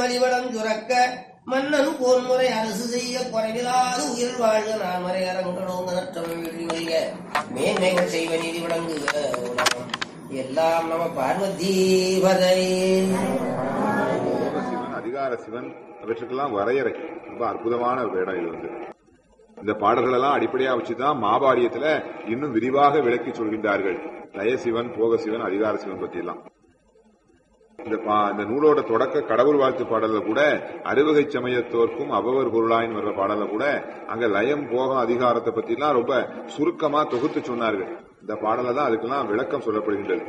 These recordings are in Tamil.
மலிவளம் சுரக்க மன்னன் போன்முறை அரசு செய்ய குறைவிலாது உயிர் வாழ்க நான்மறை அரங்கடோங்க நற்றமிழ் மேன்மைகள் செய்வ நீதி விளங்குக உலகம் எல்லாம் நம பார்வதீபதை. அதிகார சிவன் அவற்றுக்கெல்லாம் வரையறை ரொம்ப அற்புதமான ஒரு இடம் இது வந்து. இந்த பாடல்கள் எல்லாம் அடிப்படையா வச்சுதான் மாபாரியத்துல இன்னும் விரிவாக விளக்கி சொல்கின்றார்கள். லயசிவன், போகசிவன், அதிகார சிவன் பத்தி எல்லாம். இந்த நூலோட தொடக்க கடவுள் வாழ்த்து பாடல்ல கூட அறுவகை சமயத்தோர்க்கும் அபவர் பொருளாயின் வர்ற பாடல்ல கூட அங்க லயம், போகம், அதிகாரத்தை பத்தி எல்லாம் ரொம்ப சுருக்கமா தொகுத்து சொன்னார்கள். இந்த பாடல தான் அதுக்கெல்லாம் விளக்கம் சொல்லப்படுகின்றது.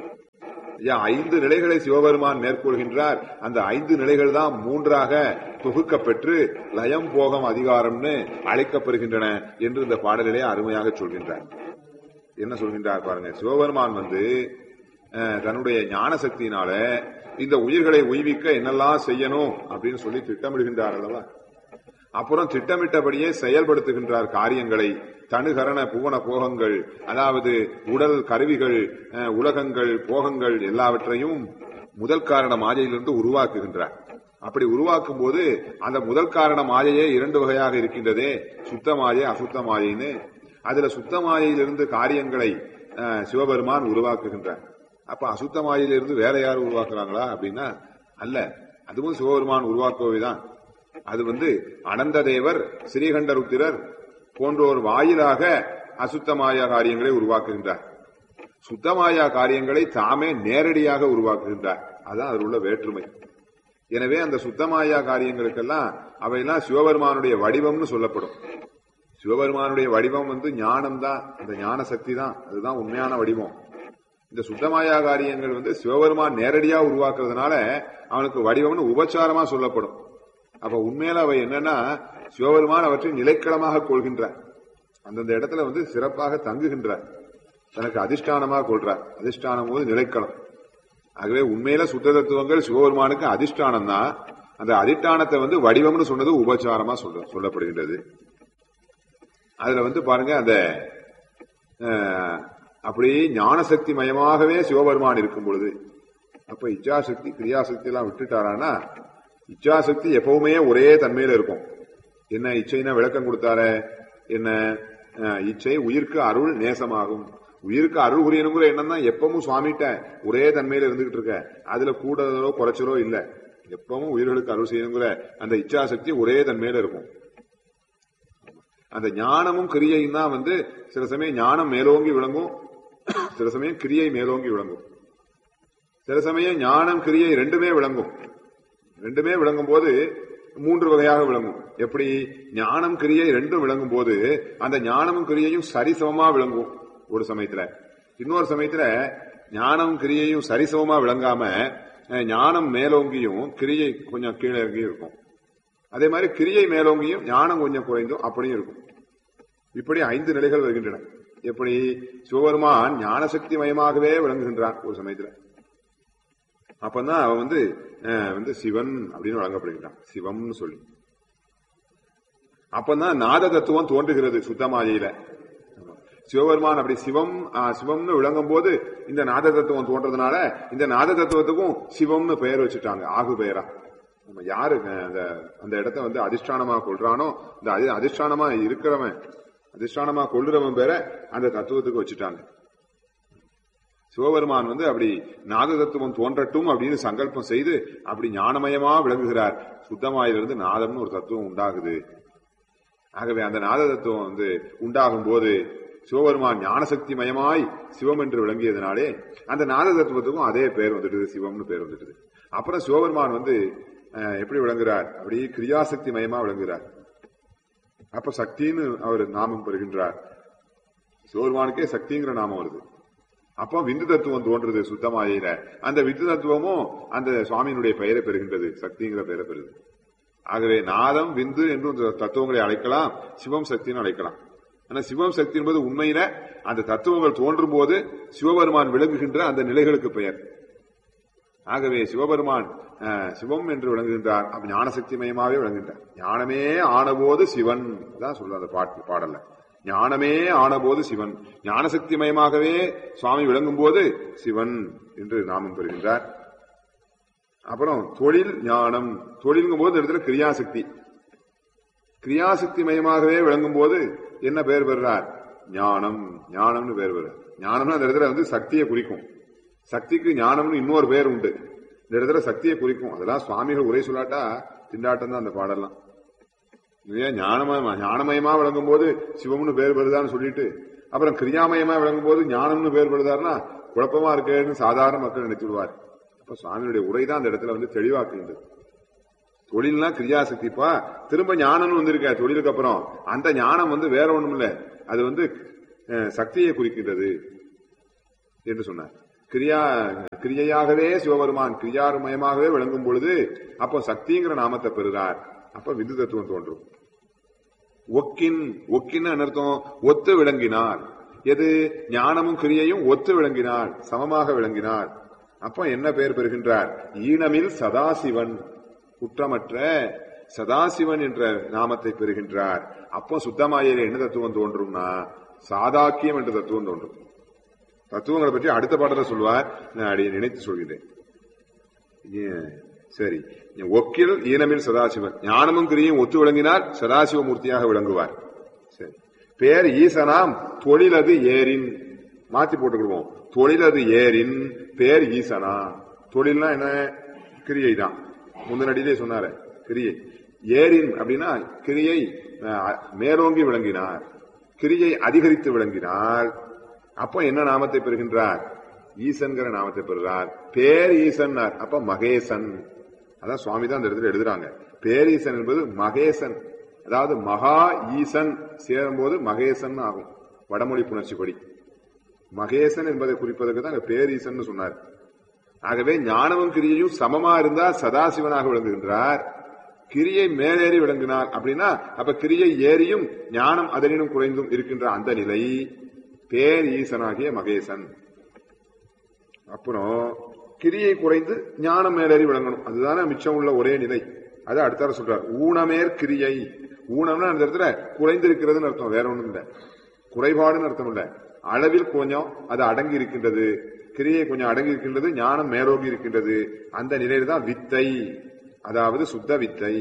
5 நிலைகளை சிவபெருமான் மேற்கொள்கின்றார். அந்த 5 நிலைகள் தான் 3ஆக தொகுக்கப்பெற்று லயம், போகம், அதிகாரம்னு அழைக்கப்படுகின்றன என்று இந்த பாடலிலே அருமையாக சொல்கின்றார். என்ன சொல்கின்றார் பாருங்க. சிவபெருமான் வந்து தன்னுடைய ஞான சக்தியினால இந்த உயிர்களை உய்விக்க என்னெல்லாம் செய்யணும் அப்படின்னு சொல்லி திட்டமிடுகின்றார் அல்லவா. அப்புறம் திட்டமிட்டபடியே செயல்படுத்துகின்றார் காரியங்களை. தனுகரண புவன போகங்கள், அதாவது உடல் கருவிகள், உலகங்கள், போகங்கள் எல்லாவற்றையும் முதல் காரண மாயையிலிருந்து உருவாக்குகின்றார். அப்படி உருவாக்கும் போது அந்த முதல் காரண மாயையே 2 வகையாக இருக்கின்றதே, சுத்த மாயை, அசுத்த மாயைன்னு. அதுல சுத்த மாயையிலிருந்து காரியங்களை சிவபெருமான் உருவாக்குகின்றார். அப்ப அசுத்த மாயிலிருந்து வேற யாரும் உருவாக்குறாங்களா அப்படின்னா அல்ல, அதுவும் சிவபெருமான் உருவாக்குவதுதான். அது வந்து அனந்த தேவர், ஸ்ரீகண்டருத்திரர் போன்றோர் வாயிலாக அசுத்தமாயா காரியங்களை உருவாக்குகின்றார். சுத்தமாயா காரியங்களை தாமே நேரடியாக உருவாக்குகின்றார். அதான் அதில் உள்ள வேற்றுமை. எனவே அந்த சுத்தமாயா காரியங்களுக்கெல்லாம் அவையெல்லாம் சிவபெருமானுடைய வடிவம்னு சொல்லப்படும். சிவபெருமானுடைய வடிவம் வந்து ஞானம் தான், அந்த ஞான சக்தி தான், அதுதான் உண்மையான வடிவம். இந்த சுத்தமாயா காரியங்கள் வந்து சிவபெருமான் நேரடியா உருவாக்குறதுனால அவனுக்கு வடிவம்னு உபச்சாரமா சொல்லப்படும். அப்ப உண்மையில அவை என்னன்னா சிவபெருமான் அவற்றை நிலைக்களமாக கொள்கின்றார். அந்தந்த இடத்துல வந்து சிறப்பாக தங்குகின்றார், தனக்கு அதிஷ்டானமாக கொள்றார். அதிஷ்டானம் போது நிலைக்களம். ஆகவே உண்மையில சுத்த தத்துவங்கள் சிவபெருமானுக்கு அதிஷ்டானம் தான். அந்த அதிஷ்டானத்தை வந்து வடிவம்னு சொன்னது உபச்சாரமா சொல்லப்படுகின்றது. அதுல வந்து பாருங்க, அந்த அப்படி ஞானசக்தி மயமாகவே சிவபெருமான் இருக்கும் பொழுது, அப்ப இச்சாசக்தி கிரியாசக்தி எல்லாம் விட்டுட்டாரானா, இச்சாசக்தி எப்பவுமே ஒரே தன்மையில இருக்கும். என்ன இச்சைனா விளக்கம் கொடுத்தார என்ன, இச்சை உயிர்க்கு அருள் நேசமாகும். உயிருக்கு அருள் புரியணுங்கிற எண்ணம் தான் எப்பவும் சுவாமிகிட்ட ஒரே தன்மையில இருந்துகிட்டு இருக்க. அதுல கூடுதலோ குறைச்சலோ இல்ல. எப்பவும் உயிர்களுக்கு அருள் செய்யணுங்கிற அந்த இச்சாசக்தி ஒரே தன்மையில இருக்கும். அந்த ஞானமும் கிரியையும் தான் வந்து சில சமயம் ஞானம் மேலோங்கி விளங்கும், சில சமயம் கிரியை மேலோங்கி விளங்கும். சில சமயம் ஞானம் கிரியை ரெண்டுமே விளங்கும். ரெண்டுமே விளங்கும் போது 3 வகையாக விளங்கும். எப்படி ஞானம் கிரியை ரெண்டும் விளங்கும் போது அந்த ஞானமும் கிரியையும் சரிசமமா விளங்கும் ஒரு சமயத்துல. இன்னொரு சமயத்துல ஞானம் கிரியையும் சரிசமமா விளங்காம ஞானம் மேலோங்கியும் கிரியை கொஞ்சம் கீழே இறங்கியும் இருக்கும். அதே மாதிரி கிரியை மேலோங்கியும் ஞானம் கொஞ்சம் குறைந்தும் அப்படியும் இருக்கும். இப்படி 5 நிலைகள் வருகின்றன. எப்படி சிவபெருமான் ஞானசக்தி மயமாகவே விளங்குகின்றான் ஒரு சமயத்துல. அப்பதான் அவன் வந்து சிவன் அப்படின்னு வழங்கப்படுகின்றான், சிவம்னு சொல்லி. அப்பதான் நாத தத்துவம் தோன்றுகிறது சுத்தமாயில. சிவபெருமான் அப்படி சிவம்னு விளங்கும் போது இந்த நாத தத்துவம் தோன்றதுனால இந்த நாத தத்துவத்துக்கும் சிவம்னு பெயர் வச்சுட்டாங்க, ஆகு பெயரா. நம்ம யாரு அந்த இடத்த வந்து அதிஷ்டானமா கொள்றானோ, இந்த அதிஷ்டானமா இருக்கிறவன், அதிஷ்டானமா கொள்ளுறவன் பேர அந்த தத்துவத்துக்கு வச்சுட்டாங்க. சிவபெருமான் வந்து அப்படி நாத தத்துவம் தோன்றட்டும் அப்படின்னு சங்கல்பம் செய்து அப்படி ஞானமயமா விளங்குகிறார். சுத்தமாயிலிருந்து நாதம்னு ஒரு தத்துவம் உண்டாகுது. ஆகவே அந்த நாத தத்துவம் வந்து உண்டாகும் போது சிவபெருமான் ஞானசக்தி மயமாய் சிவம் என்று விளங்கியதுனாலே அந்த நாத தத்துவத்துக்கும் அதே பெயர் வந்துட்டு, சிவம்னு பெயர் வந்துட்டு. அப்புறம் சிவபெருமான் வந்து எப்படி விளங்குறார், அப்படி கிரியாசக்தி மயமா விளங்குகிறார். அப்ப சக்தின்னு அவர் நாமம் பெறுகின்றார். சிவபெருமானுக்கே சக்திங்கிற நாமம் வருது. அப்போ விந்து தத்துவம் தோன்றுது சுத்தமாயில. அந்த விந்து தத்துவமும் அந்த சுவாமியினுடைய பெயரை பெறுகின்றது, சக்திங்கிற பெயரை பெறுது. ஆகவே நாதம் விந்து என்று தத்துவங்களை அழைக்கலாம், சிவம் சக்தின்னு அழைக்கலாம். ஆனா சிவம் சக்தி என்பது உண்மையில அந்த தத்துவங்கள் தோன்றும் போது சிவபெருமான் விளங்குகின்ற அந்த நிலைகளுக்கு பெயர். ஆகவே சிவபெருமான் சிவம் என்று விளங்குகின்றார். அப்ப ஞானசக்தி மயமாவே விளங்குகின்றார். ஞானமே ஆனபோது சிவன் தான் சொல்ற அந்த பாடல்ல. ஞானமே ஆனபோது சிவன், ஞானசக்தி மயமாகவே சுவாமி விளங்கும் போது சிவன் என்று நாமம் பெறுகின்றார். அப்புறம் தொழில் ஞானம். தொழில்ங்கும் போது இடத்துல கிரியாசக்தி, கிரியாசக்தி மயமாகவே விளங்கும் போது என்ன பெயர் பெறுறார்? ஞானம். ஞானம்னு பெயர் பெறுறார். ஞானம்னு அந்த இடத்துல வந்து சக்தியை குறிக்கும். சக்திக்கு ஞானம்னு இன்னொரு பெயர் உண்டு. இந்த இடத்துல சக்தியை குறிக்கும். அதெல்லாம் சுவாமிகள் உரை சொல்லாட்டா திண்டாட்டம் தான் அந்த பாடலாம். ஞானமயமா விளங்கும் போது சிவம்னு பேர் பெறுதான்னு சொல்லிட்டு அப்புறம் கிரியாமயமா விளங்கும் போது ஞானம்னு பேர் பெறுதாருன்னா குழப்பமா இருக்கேன்னு சாதாரண மக்கள் நினைச்சுடுவார். அப்ப சுவாமியுடைய உரைதான் அந்த இடத்துல வந்து தெளிவாக்குகின்றது. தொழில்னா கிரியாசக்திப்பா, திரும்ப ஞானம்னு வந்திருக்க தொழிலுக்கு அப்புறம். அந்த ஞானம் வந்து வேற ஒண்ணும் இல்ல, அது வந்து சக்தியை குறிக்கின்றது என்று சொன்னார். கிரியையாகவே சிவபெருமான் கிரியாமயமாகவே விளங்கும் பொழுது அப்போ சக்திங்கிற நாமத்தை பெறுகிறார். அப்ப விந்து தத்துவம் தோன்றும். ஒக்கின்னு அர்த்தம் ஒத்து விளங்கினார். எது? ஞானமும் கிரியையும் ஒத்து விளங்கினார், சமமாக விளங்கினார். அப்ப என்ன பெயர் பெறுகின்றார்? ஈனமில் சதாசிவன், குற்றமற்ற சதாசிவன் என்ற நாமத்தை பெறுகின்றார். அப்போ சுத்தமாயில என்ன தத்துவம் தோன்றும்னா சாதாக்கியம் என்ற தத்துவம் தோன்றும். தத்துவங்களை பற்றி அடுத்த பாடல சொல்வார், நான் நினைத்து சொல்கிறேன். சரி, ஒக்கில் ஈனமில் சதாசிவன், ஞானமும் கிரியும் ஒத்து விளங்கினால் சதாசிவ மூர்த்தியாக விளங்குவார். சரி, பேர் ஈசனாம் தொழிலது ஏரின், மாத்தி போட்டுக்கிடுவோம். தொழிலது ஏரின் பேர் ஈசனா. தொழில்னா என்ன? கிரியை தான். முந்தனடியிலே சொன்னார கிரியை. ஏரின் அப்படின்னா கிரியை மேலோங்கி விளங்கினார், கிரியை அதிகரித்து விளங்கினார். அப்ப என்ன நாமத்தை பெறுகின்றார்? ஈசன்கிற நாமத்தை பெறுகிறார். பேர் ஈசன். அப்ப மகேசன். அதான் சுவாமி தான் அந்த இடத்துல எழுதுறாங்க. பேரீசன் என்பது மகேசன், அதாவது மகா ஈசன் சேரும் போது மகேசன் ஆகும். வடமொழி புணர்ச்சி படி மகேசன் என்பதை குறிப்பதற்கு தான் பேரீசன் சொன்னார். ஆகவே ஞானமும் கிரியையும் சமமா இருந்தா சதாசிவனாக விளங்குகின்றார். கிரியை மேலேறி விளங்கினார் அப்படின்னா அப்ப கிரியை ஏறியும் ஞானம் அதனினும் குறைந்தும் இருக்கின்ற அந்த நிலை பேர் ஈசனாகிய மகேசன். அப்புறம் கிரியை குறைந்து ஞானம் மேலேறி விளங்கணும், அதுதானே மிச்சம் உள்ள ஒரே நிலை. அது அடுத்த சொல்றார். ஊனமேற் கிரியை. ஊனம்னா அந்த இடத்துல குறைந்திருக்கிறதுன்னு அர்த்தம், வேற ஒண்ணும் இல்லை. குறைபாடுன்னு அர்த்தம் இல்ல, அளவில் கொஞ்சம் அது அடங்கி இருக்கின்றது, கிரியை கொஞ்சம் அடங்கி இருக்கின்றது, ஞானம் மேலோங்கி இருக்கின்றது. அந்த நிலையில தான் வித்தை, அதாவது சுத்த வித்தை.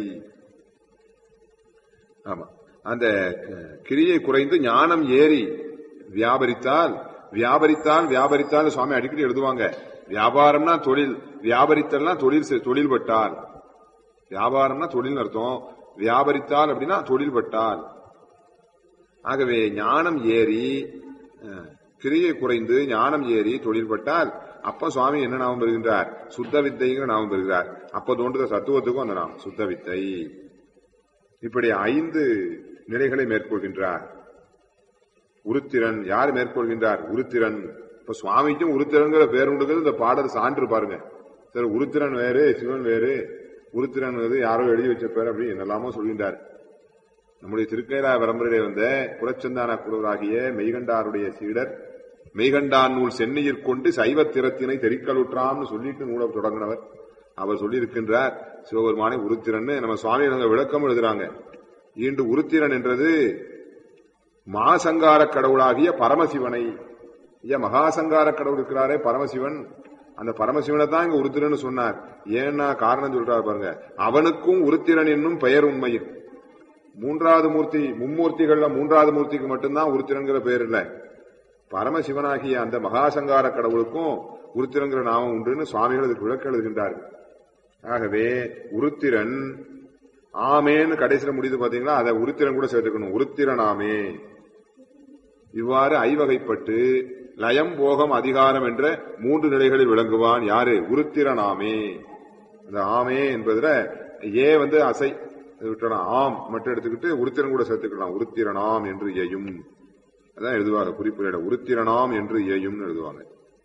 ஆமா, அந்த கிரியை குறைந்து ஞானம் ஏறி வியாபரித்தால் வியாபரித்தால் சுவாமி அடிக்கடி எழுதுவாங்க. வியாபாரம்னா தொழில், வியாபரித்தல்னா தொழில் பட்டால். வியாபாரம்னா தொழில் அர்த்தம், வியாபரித்தால் அப்படின்னா தொழில் பட்டால். ஆகவே ஞானம் ஏறி கிரியை குறைந்து ஞானம் ஏறி தொழில் பட்டால் அப்ப சுவாமி என்ன நாமம் பெறுகின்றார்? சுத்த வித்தைங்கிற நாமம் பெறுகிறார். அப்ப தோன்றுற தத்துவத்துக்கும் அந்த நாமம் சுத்த வித்தை. இப்படி 5 நிலைகளை மேற்கொள்கின்றார். உருத்திரன் யார் மேற்கொள்கின்றார்? உருத்திரன். இப்ப சுவாமிக்கும் உருத்திரன்கிற பேர் உண்டு. இந்த பாடல் சான்று பாருங்க. சரி, உருத்திரன் வேறு சிவன் வேறு, உருத்திரன் யாரோ எழுதி வச்ச பேர் அப்படி என்னெல்லாமோ சொல்கின்றார். நம்முடைய திருக்கைலா பரம்பரையிலே வந்த புறச்சந்தான குழுவராகிய மெய்கண்டாருடைய சீடர் மெய்கண்டான் நூல் சென்னையிற் கொண்டு சைவத்திறத்தினை தெரிக்கலுற்றாம்னு சொல்லிட்டு நூலை தொடங்கினவர். அவர் சொல்லியிருக்கின்றார் சிவபெருமானை உருத்திரன். நம்ம சுவாமி விளக்கம் எழுதுறாங்க. ஈண்டு உருத்திரன் என்றது மாசங்கார கடவுளாகிய பரமசிவனை. மகாசங்கார கடவுள் இருக்கிறாரே பரமசிவன், அந்த பரமசிவனை தான் இங்க உருத்திரன் சொன்னார். ஏன்னா காரணம் சொல்றாரு பாருங்க. அவனுக்கும் உருத்திரன் என்னும் பெயர் உண்மையில். 3வது மூர்த்தி, மும்மூர்த்திகள்ல 3வது மூர்த்திக்கு மட்டும்தான் உருத்திரன்கிற பெயர் இல்ல. பரமசிவனாகிய அந்த மகாசங்கார கடவுளுக்கும் உருத்திரங்கிற நாமம் உண்டுன்னு சுவாமிகள் அதுக்கு விளக்கம் எழுதுகின்றார்கள். ஆகவே உருத்திரன் ஆமேன்னு கடைசியில முடியுது பாத்தீங்களா, அதை உருத்திரன் கூட சேர்த்துக்கணும். உருத்திரனாமே. இவ்வாறு ஐவகைப்பட்டு லயம் போகம் அதிகாரம் என்ற 3 நிலைகளில் விளங்குவான். யாரு? உருத்திரனாமே. அந்த ஆமே என்பதுல ஏ அசை விட்டலாம், ஆம் மட்டும் எடுத்துக்கிட்டு உருத்திரன் கூட சேர்த்துக்கலாம். உருத்திரனாம் என்று ஏயும், அதான் எழுதுவாங்க குறிப்பிட. உருத்திரனாம் என்று ஏயும் எழுதுவாங்க.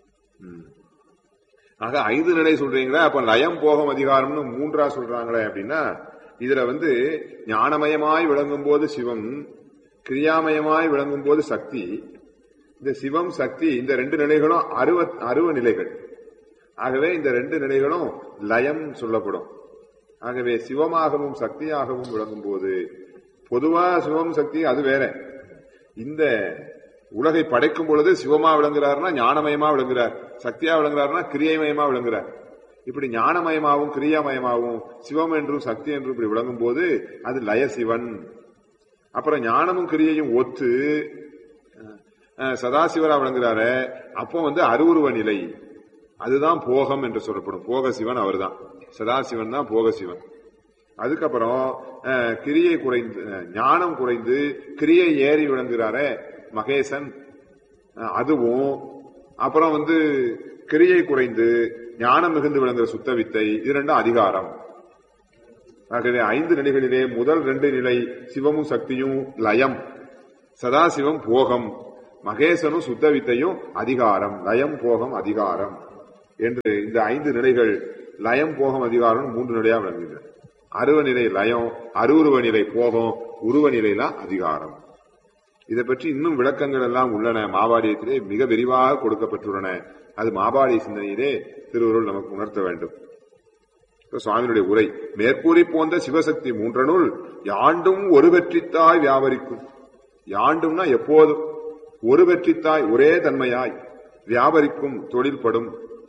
ஆக 5 நிலை சொல்றீங்களா, அப்ப லயம் போகம் அதிகாரம்னு 3ஆ சொல்றாங்களே அப்படின்னா இதுல ஞானமயமாய் விளங்கும் போது சிவம், கிரியாமயமாய் விளங்கும் போது சக்தி. இந்த சிவம் சக்தி இந்த 2 நிலைகளும் அருவ நிலைகள். ஆகவே இந்த 2 நிலைகளும் லயம் சொல்லப்படும். ஆகவே சிவமாகவும் சக்தியாகவும் விளங்கும் போது பொதுவா சிவம் சக்தி அது வேற. இந்த உலகை படைக்கும் பொழுது சிவமா விளங்குறாருன்னா ஞானமயமா விளங்குறார், சக்தியா விளங்குறாருன்னா கிரியமயமா விளங்குறார். இப்படி ஞானமயமாகவும் கிரியாமயமாகவும் சிவம் என்றும் சக்தி என்றும் இப்படி விளங்கும் போது அது லயசிவன். அப்புறம் ஞானமும் கிரியையும் ஒத்து சதாசிவரா விளங்குறாரு. அப்போ அருவுருவ நிலை, அதுதான் போகம் என்று சொல்லப்படும். போக சிவன் அவர் தான், சதாசிவன் தான் போக சிவன். அதுக்கப்புறம் கிரியை குறைந்து ஞானம் குறைந்து கிரியை ஏறி விளங்குறாரு மகேசன், அதுவும். அப்புறம் கிரியை குறைந்து ஞானம் மிகுந்து விளங்குற சுத்த வித்தை, இது ரெண்டும் அதிகாரம். ஆகவே 5 நிலைகளிலே முதல் 2 நிலை சிவமும் சக்தியும் லயம், சதாசிவம் போகம், மகேசனும் சுத்த வித்தையும் அதிகாரம். லயம் போகம் அதிகாரம் என்று இந்த 5 நிலைகள் லயம் போகம் அதிகாரம் 3 நிலையா விளங்குகிறது. அருவ நிலை லயம், அருவுருவ நிலை போகம், உருவ நிலைலாம் அதிகாரம். இதை பற்றி இன்னும் விளக்கங்கள் எல்லாம் உள்ளன, மாபாடியத்திலே மிக விரிவாக கொடுக்கப்பட்டுள்ளன. அது மாபாடிய சிந்தனையிலே திருவருள் நமக்கு உணர்த்த வேண்டும். சுவாமியுடைய உரை, மேற்கூறி போன்ற சிவசக்தி 3 யாண்டும் ஒரு வெற்றித்தாய் வியாபரிக்கும். யாண்டும்னா எப்போதும், ஒரு வெற்றித்தாய் ஒரே தன்மையாய் வியாபரிக்கும் தொழில்படும்.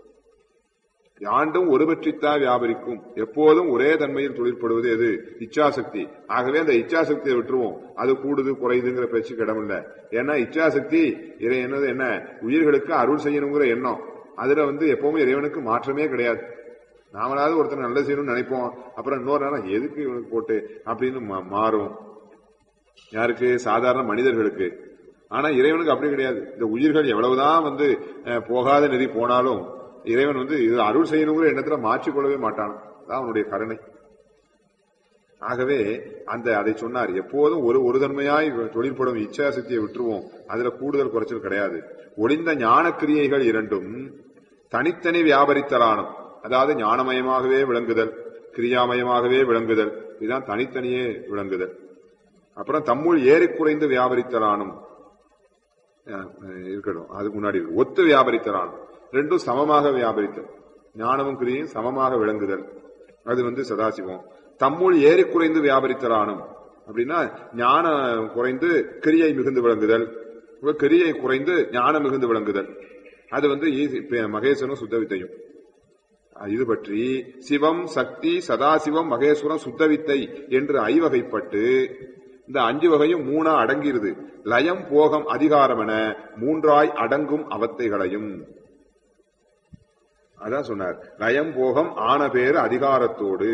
யாண்டும் ஒரு வெற்றித்தாய் வியாபரிக்கும், எப்போதும் ஒரே தன்மையில் தொழில்படுவது எது? இச்சாசக்தி. ஆகவே அந்த இச்சாசக்தியை விட்டுருவோம், அது கூடுது குறையுதுங்கிற பேச்சுக்கு இடமில்லை. ஏன்னா இச்சாசக்தி என்னது, என்ன உயிர்களுக்கு அருள் செய்யணுங்கிற எண்ணம். அதுல எப்பவுமே இறைவனுக்கு மாற்றமே கிடையாது. நாமளாவது ஒருத்தர் நல்லது செய்யணும்னு நினைப்போம், அப்புறம் இன்னொரு நேரம் எதுக்கு இவனுக்கு போட்டு அப்படின்னு மாறும். யாருக்கு? சாதாரண மனிதர்களுக்கு. ஆனா இறைவனுக்கு அப்படி கிடையாது. இந்த உயிர்கள் எவ்வளவுதான் போகாத நெறி போனாலும் இறைவன் இது அருள் செய்யணுங்கிற எண்ணத்துல மாற்றிக்கொள்ளவே மாட்டான். அதான் அவனுடைய கருணை. ஆகவே அதை சொன்னார், எப்போதும் ஒரு தன்மையாய் தொழில்படும் இச்சாசக்தியை விட்டுருவோம், அதுல கூடுதல் குறைச்சல் கிடையாது. ஒளிந்த ஞான கிரியைகள் 2 தனித்தனி வியாபரித்தலானும், அதாவது ஞானமயமாகவே விளங்குதல், கிரியாமயமாகவே விளங்குதல், இதுதான் தனித்தனியே விளங்குதல். அப்புறம் தம்முள் ஏறி குறைந்து வியாபரித்தலானும் இருக்கட்டும், அதுக்கு முன்னாடி ஒத்து வியாபரித்தலானும், 2 சமமாக வியாபரித்தல், ஞானமும் கிரியும் சமமாக விளங்குதல், அது சதாசிவம். தம்முள் ஏறி குறைந்து வியாபரித்தலானும் அப்படின்னா ஞானம் குறைந்து கிரியை மிகுந்து விளங்குதல், கிரியை குறைந்து ஞானம் மிகுந்து விளங்குதல், அது மகேசனும் சுத்தவித்தையும். இது பற்றி சிவம் சக்தி சதாசிவம் மகேஸ்வரம் சுத்தவித்தை என்று 5 வகைப்பட்டு இந்த 5 வகையும் 3 அடங்கிருது. லயம் போகம் அதிகாரம் என 3 அடங்கும் அவத்தைகளையும் அதான் சொன்னார். லயம் போகம் ஆன பேரு அதிகாரத்தோடு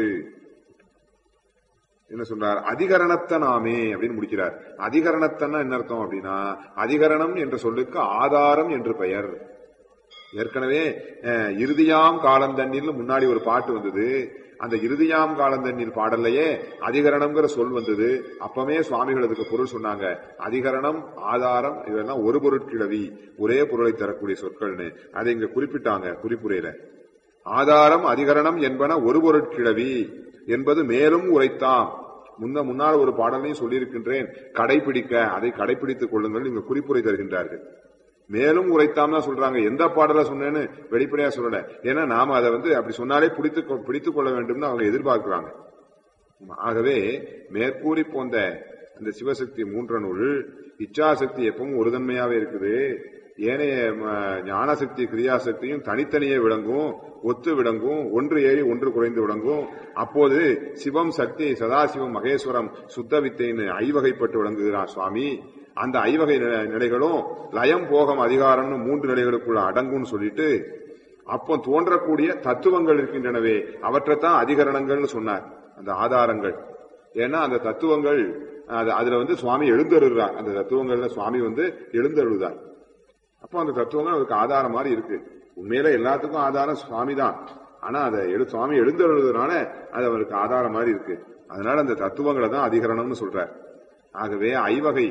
என்ன சொல்றார்? அதிகரணத்தனாமே அப்படின்னு முடிக்கிறார். அதிகரணத்தன்னா என்ன அர்த்தம் அப்படின்னா, அதிகரணம் என்ற சொல்லுக்கு ஆதாரம் என்று பெயர். ஏற்கனவே இறுதியாம் காலந்தண்ணில் முன்னாடி ஒரு பாட்டு வந்தது. அந்த இறுதியாம் காலந்தண்ணில் பாடல்லையே அதிகரணம்ங்கிற சொல் வந்தது. அப்பவே சுவாமிகள் அதுக்கு பொருள் சொன்னாங்க. அதிகரணம் ஆதாரம் இதெல்லாம் ஒரு பொருட்கிழவி, ஒரே பொருளை தரக்கூடிய சொற்கள்னு அதை இங்க குறிப்பிட்டாங்க குறிப்புரையில. ஆதாரம் அதிகரணம் என்பன ஒரு பொருட்கிழவி என்பது மேலும் உரைத்தாம். முன்னால் ஒரு பாடலையும் சொல்லியிருக்கின்றேன், கடைபிடிக்க, அதை கடைபிடித்துக் கொள்ளுங்கள் இங்க குறிப்புரை தருகின்றார்கள். மேலும் உரைத்தாம் தான் சொல்றாங்க. எந்த பாடல சொன்னேன்னு வெளிப்படையா சொல்லல. ஏன்னா நாம அதை அப்படி சொன்னாலே பிடித்துக் கொள்ள வேண்டும் அவங்க எதிர்பார்க்கிறாங்க. ஆகவே மேற்கூறி போன்ற இந்த சிவசக்தி 3 இச்சாசக்தி எப்பவும் ஒரு தன்மையாவே இருக்குது. ஏனைய ஞானசக்தி கிரியாசக்தியும் தனித்தனியே விளங்கும், ஒத்து விளங்கும், ஒன்று ஏறி ஒன்று குறைந்து விளங்கும். அப்போது சிவம் சக்தி சதாசிவம் மகேஸ்வரம் சுத்த வித்தைன்னு 5 வகைப்பட்டு விளங்குகிறார் சுவாமி. அந்த 5 வகை நிலைகளும் லயம் போகம் அதிகாரம்னு 3 நிலைகளுக்குள்ள அடங்கும்னு சொல்லிட்டு, அப்போ தோன்றக்கூடிய தத்துவங்கள் இருக்கின்றனவே அவற்றைத்தான் அதிகரணங்கள்னு சொன்னார். அந்த ஆதாரங்கள். ஏன்னா அந்த தத்துவங்கள் அதுல சுவாமி எழுந்தருள்றார். அந்த தத்துவங்கள்ல சுவாமி எழுந்தருள்தார். அப்போ அந்த தத்துவங்கள் அதுக்கு ஆதாரம் மாதிரி இருக்கு. உண்மையில எல்லாத்துக்கும் ஆதாரம் சுவாமி தான். ஆனா அதை சுவாமி எழுந்தருள்றதுனால அது அவருக்கு ஆதாரம் மாதிரி இருக்கு. அதனால அந்த தத்துவங்களை தான் அதிகரணம்னு சொல்றார். ஆகவே 5 வகை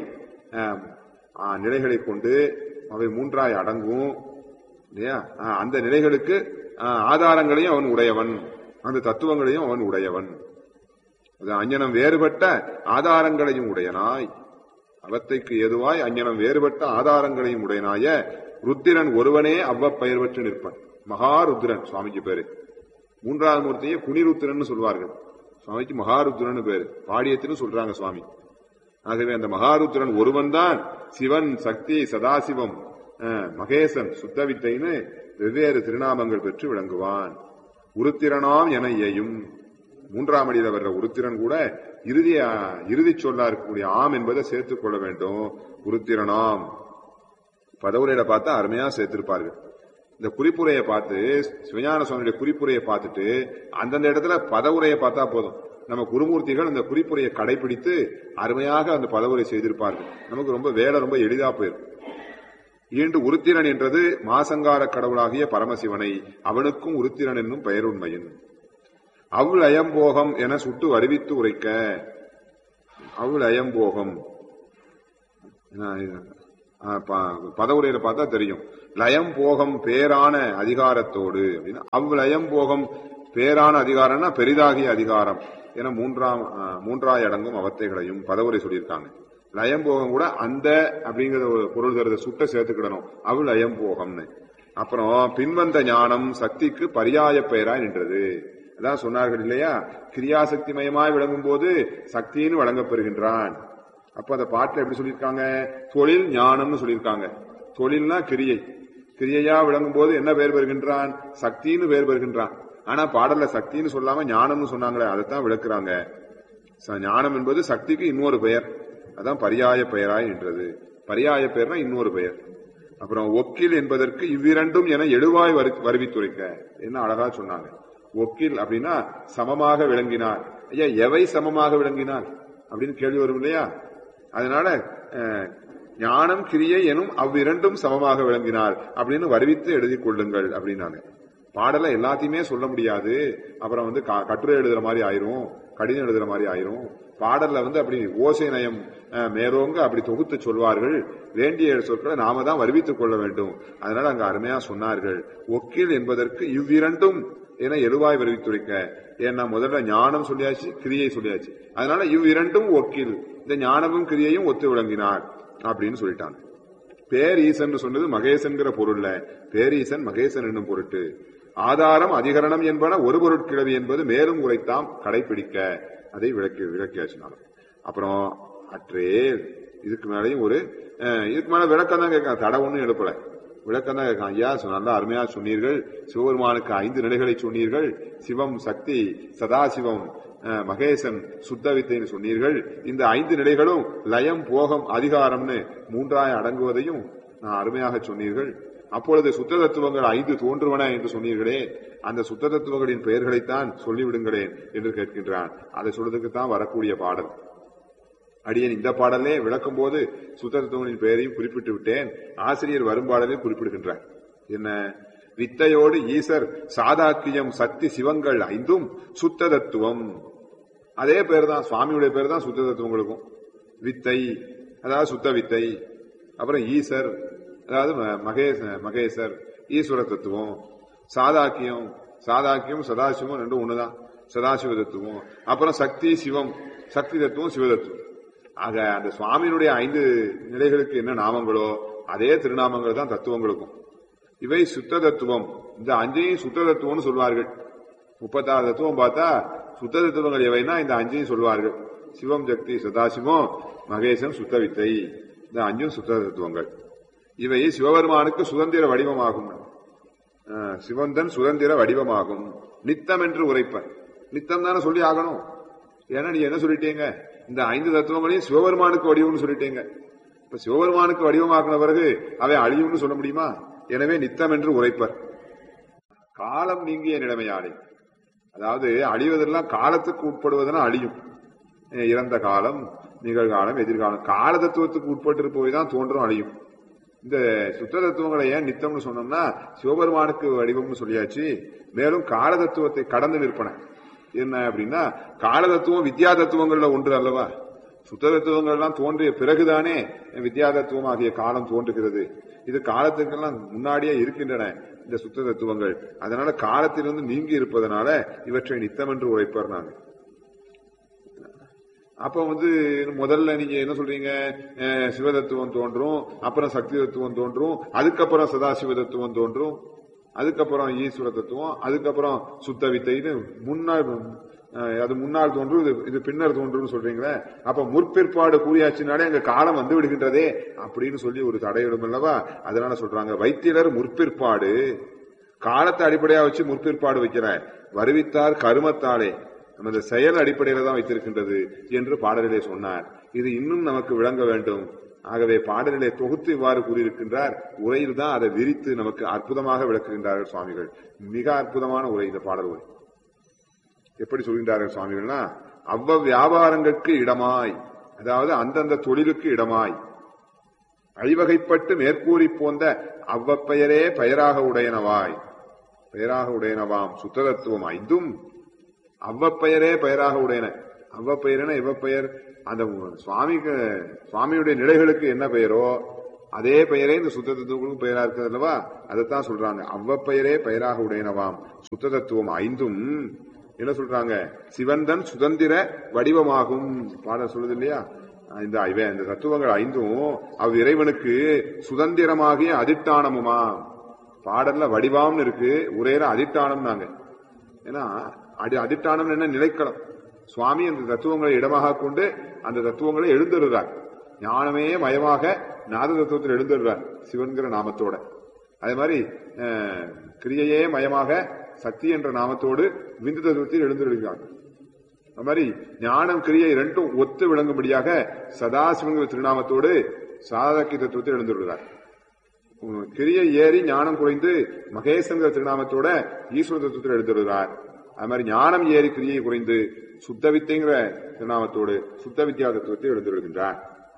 நிலைகளை கொண்டு அவை 3 அடங்கும் இல்லையா? அந்த நிலைகளுக்கு ஆதாரங்களையும் அவன் உடையவன், அந்த தத்துவங்களையும் அவன் உடையவன். அது அஞ்ஞனம் வேறுபட்ட ஆதாரங்களையும் உடையனாய், அவத்தைக்கு ஏதுவாய் அஞ்ஞனம் வேறுபட்ட ஆதாரங்களையும் உடையனாய ருத்திரன் ஒருவனே அவ்வப்பெயர் பெற்று நிற்பன். மகாருத்ரன் சுவாமிக்கு பேரு. 3வது மூர்த்தியை குனிருத்திரன் சொல்வார்கள். சுவாமிக்கு மகாருத்ரன் பேரு. பாடியத்தின்னு சொல்றாங்க சுவாமி. ஆகவே அந்த மகாருத்ரன் ஒருவன் தான் சிவன் சக்தி சதாசிவம் மகேசன் சுத்தவித்தைன்னு வெவ்வேறு திருநாமங்கள் பெற்று விளங்குவான். உருத்திரனாம் என ஏயும். மூன்றாம் அடியில வர்ற உருத்திரன் கூட இறுதி சொல்லா இருக்கக்கூடிய ஆம் என்பதை சேர்த்துக் கொள்ள வேண்டும். உருத்திரனாம் பதவுரையில பார்த்தா அருமையா சேர்த்திருப்பார்கள். இந்த குறிப்புரையை பார்த்து சிவஞான சுவாமியுடைய குறிப்புரையை பார்த்துட்டு அந்தந்த இடத்துல பதவுரையை பார்த்தா போதும். நம்ம குருமூர்த்திகள் அந்த குறிப்புரையை கடைபிடித்து அருமையாக அந்த பதவுரை செய்திருப்பார்கள். நமக்கு ரொம்ப வேலை ரொம்ப எளிதா போயிடும். ஈண்டு உருத்திரன் என்றது மாசங்கார கடவுளாகிய பரமசிவனை, அவனுக்கும் உருத்திரன் என்னும் பெயருண்மையின். அவுள் அயம்போகம் என சுட்டு அறிவித்து உரைக்க. அவுள் அயம்போகம் பதவுரையில பார்த்தா தெரியும். லயம் போகம் பேரான அதிகாரத்தோடு அப்படின்னா அவ்வளயம் போகம் பேரான அதிகாரம்னா பெரிதாகிய அதிகாரம் என மூன்றாய் அடங்கும் அவத்தைகளையும் பதவுரை சொல்லியிருக்காங்க. லயம் போகம் கூட அந்த அப்படிங்கிற ஒரு பொருள் தருத சுட்ட சேர்த்துக்கிடணும். அவள் லயம் போகம்னு. அப்புறம் பின்வந்த ஞானம் சக்திக்கு பரியாய பெயராய் நின்றது. அதான் சொன்னார்கள் இல்லையா, கிரியாசக்தி மயமாய் விளங்கும் போது சக்தின்னு வழங்கப் பெறுகின்றான். அப்ப அந்த பாட்டுல எப்படி சொல்லியிருக்காங்க, தொழில் ஞானம்னு சொல்லியிருக்காங்க. தொழில்னா கிரியையா விளங்கும் போது என்ன பெயர் பெறுகின்றான், சக்தின்னு பெயர் பெறுகின்றான். ஆனா பாடல்ல சக்தின்னு சொல்லாம ஞானம்னு சொன்னாங்களே, அதைத்தான் விளக்குறாங்க. ஞானம் என்பது சக்திக்கு இன்னொரு பெயர், அதான் பரியாய பெயராய் நின்றது. பரியாய பெயர்னா இன்னொரு பெயர். அப்புறம் ஒக்கில் என்பதற்கு இவ்விரண்டும் என எழுவாய் வருவித்துரைக்க. என்ன அழகா சொன்னாங்க. ஒக்கில் அப்படின்னா சமமாக விளங்கினார். ஐயா எவை சமமாக விளங்கினார் அப்படின்னு கேள்வி வரும் இல்லையா. அதனால ஞானம் கிரியை எனும் அவ்விரண்டும் சமமாக விளங்கினார் அப்படின்னு வருவித்து எழுதி கொள்ளுங்கள் அப்படின்னாங்க. பாடல எல்லாத்தையுமே சொல்ல முடியாது. அப்புறம் கட்டுரை எழுதுற மாதிரி ஆயிரும், கடிதம் எழுதுற மாதிரி ஆயிரும். பாடல்ல அப்படி ஓசை நயம் மேலோங்க அப்படி தொகுத்து சொல்வார்கள். வேண்டிய சொற்களை நாம தான் வருவித்துக் கொள்ள வேண்டும். அதனால அங்க அருமையா சொன்னார்கள். ஒக்கில் என்பதற்கு இவ்விரண்டும் என எழுவாய் வருவித்துரைக்க. ஏன்னா முதல்ல ஞானம் சொல்லியாச்சு, கிரியை சொல்லியாச்சு. அதனால இவ்விரண்டும் ஒக்கில், இந்த ஞானமும் கிரியையும் ஒத்து விளங்கினார் அப்படின்னு சொல்லிட்டாங்க. பேரீசன் சொன்னது மகேசன்கிற பொருள்ல, பேரீசன் மகேசன் என்னும் பொருட்டு. ஆதாரம் அதிகரணம் என்பன ஒரு பொருட்கிழவி என்பது மேலும் உரைத்தாம் கடைபிடிக்க. அதை விளக்கியாச்சுனால அப்புறம் அற்றே இதுக்கு மேலையும் இதுக்கு மேல விளக்கம் தான் கேட்காங்க. தடை ஒன்னும் எழுப்பல, விளக்கம் தான் கேட்காங்க. ஐயா நல்லா அருமையா சொன்னீர்கள். சிவபெருமானுக்கு 5 நிலைகளை சொன்னீர்கள். சிவம் சக்தி, சதாசிவம், மகேசன், சுத்தவித்தைன்னு சொன்னீர்கள். இந்த 5 நிலைகளும் லயம் போகம் அதிகாரம்னு 3ஆய் அடங்குவதையும் நான் அருமையாக சொன்னீர்கள். அப்பொழுது சுத்த தத்துவங்கள் 5 தோன்றுவன என்று சொன்னீர்களே, அந்த சுத்த தத்துவங்களின் பெயர்களைத்தான் சொல்லிவிடுங்களேன் என்று கேட்கின்றான். அதை சொல்றதுக்குத்தான் வரக்கூடிய பாடல். அடியேன் இந்த பாடலே விளக்கும் போது சுத்த தத்துவங்களின் பெயரையும் குறிப்பிட்டு விட்டேன். ஆசிரியர் வரும்பாடலே குறிப்பிடுகின்றார். என்ன, வித்தையோடு ஈசர் சாதாக்கியம் சக்தி சிவங்கள் 5ம் சுத்த தத்துவம். அதே பேர் தான், சுவாமியுடைய பேர் தான் சுத்த தத்துவங்களுக்கும். வித்தை அதாவது சுத்த வித்தை, அப்புறம் ஈசர் அதாவது மகேசர் ஈஸ்வர தத்துவம், சாதாக்கியம் சதாசிவம் ரெண்டும் ஒண்ணுதான், சதாசிவ தத்துவம். அப்புறம் சக்தி சிவம், சக்தி தத்துவம் சிவ தத்துவம். ஆக அந்த சுவாமியினுடைய 5 நிலைகளுக்கு என்ன நாமங்களோ அதே திருநாமங்கள் தான் தத்துவங்களுக்கும். இவை சுத்த தத்துவம். இந்த 5ஐயும் சுத்த தத்துவம்னு சொல்வார்கள். 36 தத்துவம் பார்த்தா சுத்த தத்துவங்கள் எவைன்னா இந்த 5ஐயும் சொல்வார்கள். சிவம் சக்தி சதாசிவம் மகேசன் சுத்தவித்தை, இந்த 5ம் சுத்த தத்துவங்கள். இவை சிவபெருமானுக்கு சுதந்திர வடிவமாகும். சிவந்தன் சுதந்திர வடிவமாகும். நித்தம் என்று உரைப்ப. நித்தம் தானே சொல்லி ஆகணும். ஏன்னா நீ என்ன சொல்லிட்டீங்க, இந்த 5 தத்துவங்களையும் சிவபெருமானுக்கு வடிவம்னு சொல்லிட்டீங்க. இப்ப சிவபெருமானுக்கு வடிவமாக்கின பிறகு அவை அழியும்னு சொல்ல முடியுமா? எனவே நித்தம் என்று உரைப்பர். காலம் நீங்கிய நிலைமையாளை, அதாவது அழிவதெல்லாம் காலத்துக்கு உட்படுவதெல்லாம் அழியும். இறந்த காலம், நிகழ்காலம், எதிர்காலம், கால தத்துவத்துக்கு உட்பட்டு போய்தான் தோன்றும் அழியும். இந்த சுத்த தத்துவங்களை ஏன் நித்தம்னு சொன்னோம்னா சிவபெருமானுக்கு வடிவம்னு சொல்லியாச்சு. மேலும் கால தத்துவத்தை கடந்து நிற்பன. என்ன அப்படின்னா கால தத்துவம் வித்யா தத்துவங்கள்ல ஒன்று அல்லவா. சுத்த தத்துவங்கள் எல்லாம் தோன்றிய பிறகுதானே வித்யா தத்துவம் ஆகிய காலம் தோன்றுகிறது. இது காலத்துக்கெல்லாம் முன்னாடியே இருக்கின்றன இந்த சுத்த தத்துவங்கள். அதனால காலத்திலிருந்து நீங்கி இருப்பதனால இவற்றை நித்தம் என்று உரைப்பர். நாங்க அப்ப முதல்ல நீங்க என்ன சொல்றீங்க, சிவதத்துவம் தோன்றும், அப்புறம் சக்தி தத்துவம் தோன்றும், அதுக்கப்புறம் சதாசிவ தத்துவம் தோன்றும், அதுக்கப்புறம் ஈஸ்வர தத்துவம், அதுக்கப்புறம் சுத்த வித்தைன்னு முன்னால் தோன்றும், இது பின்னர் தோன்றும் சொல்றீங்களே. அப்ப முற்பிற்பாடு கூறியாச்சுனாலே அங்க காலம் வந்து விடுகின்றதே அப்படின்னு சொல்லி ஒரு தடையிடும் அல்லவா. அதனால சொல்றாங்க வைத்தியர் முற்பிற்பாடு, காலத்தை அடிப்படையா வச்சு முற்பிற்பாடு வைக்கிற. வருவித்தார் கருமத்தாலே, நமது செயல் அடிப்படையில தான் வைத்திருக்கின்றது என்று பாடலிலே சொன்னார். இது இன்னும் நமக்கு விளங்க வேண்டும். ஆகவே பாடலிலே தொகுத்து இவ்வாறு கூறியிருக்கின்றார். உரையில் தான் அதை விரித்து நமக்கு அற்புதமாக விளக்குகின்றார்கள் சுவாமிகள். மிக அற்புதமான உரை இந்த பாடல் உரை. எப்படி சொல்கின்றார்கள் சுவாமிகள்னா, வியாபாரங்களுக்கு இடமாய், அதாவது அந்தந்த தொழிலுக்கு இடமாய் ஐவகைப்பட்டு மேற்கூறி போந்த அவ்வப்பெயரே பெயராக உடையனவாய், பெயராக உடையனவாம் சுத்ததத்துவம் ஐந்தும் அவ்வப்பெயரே பெயராக உடையன. அவ்வப்பெயர்னா இவ்வப்பெயர், அந்த சுவாமியுடைய நிலைகளுக்கு என்ன பெயரோ அதே பெயரே இந்த சுத்த தத்துவங்களுக்கும் பெயரா இருக்கிறது அல்லவா, அதைத்தான் சொல்றாங்க. அவ்வப்பெயரே பெயராக உடையனவாம் சுத்த தத்துவம் ஐந்தும் என்ன சொல்றாங்க, சிவந்தன் சுதந்திர வடிவமாகும். பாடல் சொல்லுது இல்லையா, இந்த தத்துவங்கள் ஐந்தும் இறைவனுக்கு சுதந்திரமாகிய அதிஷ்டானமுமா. பாடல்ல வடிவாம்னு இருக்கு, உரையில அதிஷ்டானம் நாங்க. ஏன்னா அதிஷ்டானம் என்ன, நிலைக்களம். சுவாமி அந்த தத்துவங்களை இடமாக கொண்டு அந்த தத்துவங்களை எழுந்துடுறார். ஞானமே மயமாக நாத தத்துவத்தில் எழுந்துடுறார் சிவன்கிற நாமத்தோட. அதே மாதிரி கிரியையே மயமாக சக்தி என்ற நாமத்தோடு விந்து தத்துவத்தில் எழுந்துடுகிறார். அது மாதிரி ஞானம் கிரியை இரண்டும் ஒத்து விளங்கும்படியாக சதாசிவங்கிற திருநாமத்தோடு சாதகி தத்துவத்தில் எழுந்துடுகிறார். கிரியை ஏறி ஞானம் குறைந்து மகேசங்கிற திருநாமத்தோட ஈஸ்வர தத்துவத்தில் எழுந்துடுகிறார். அது மாதிரி ஞானம் ஏறி கிரியை குறைந்து சுத்தவித்தைங்கிற திருநாமத்தோடு சுத்த வித்யா தத்துவத்தை எழுந்துவிடுகின்றார்.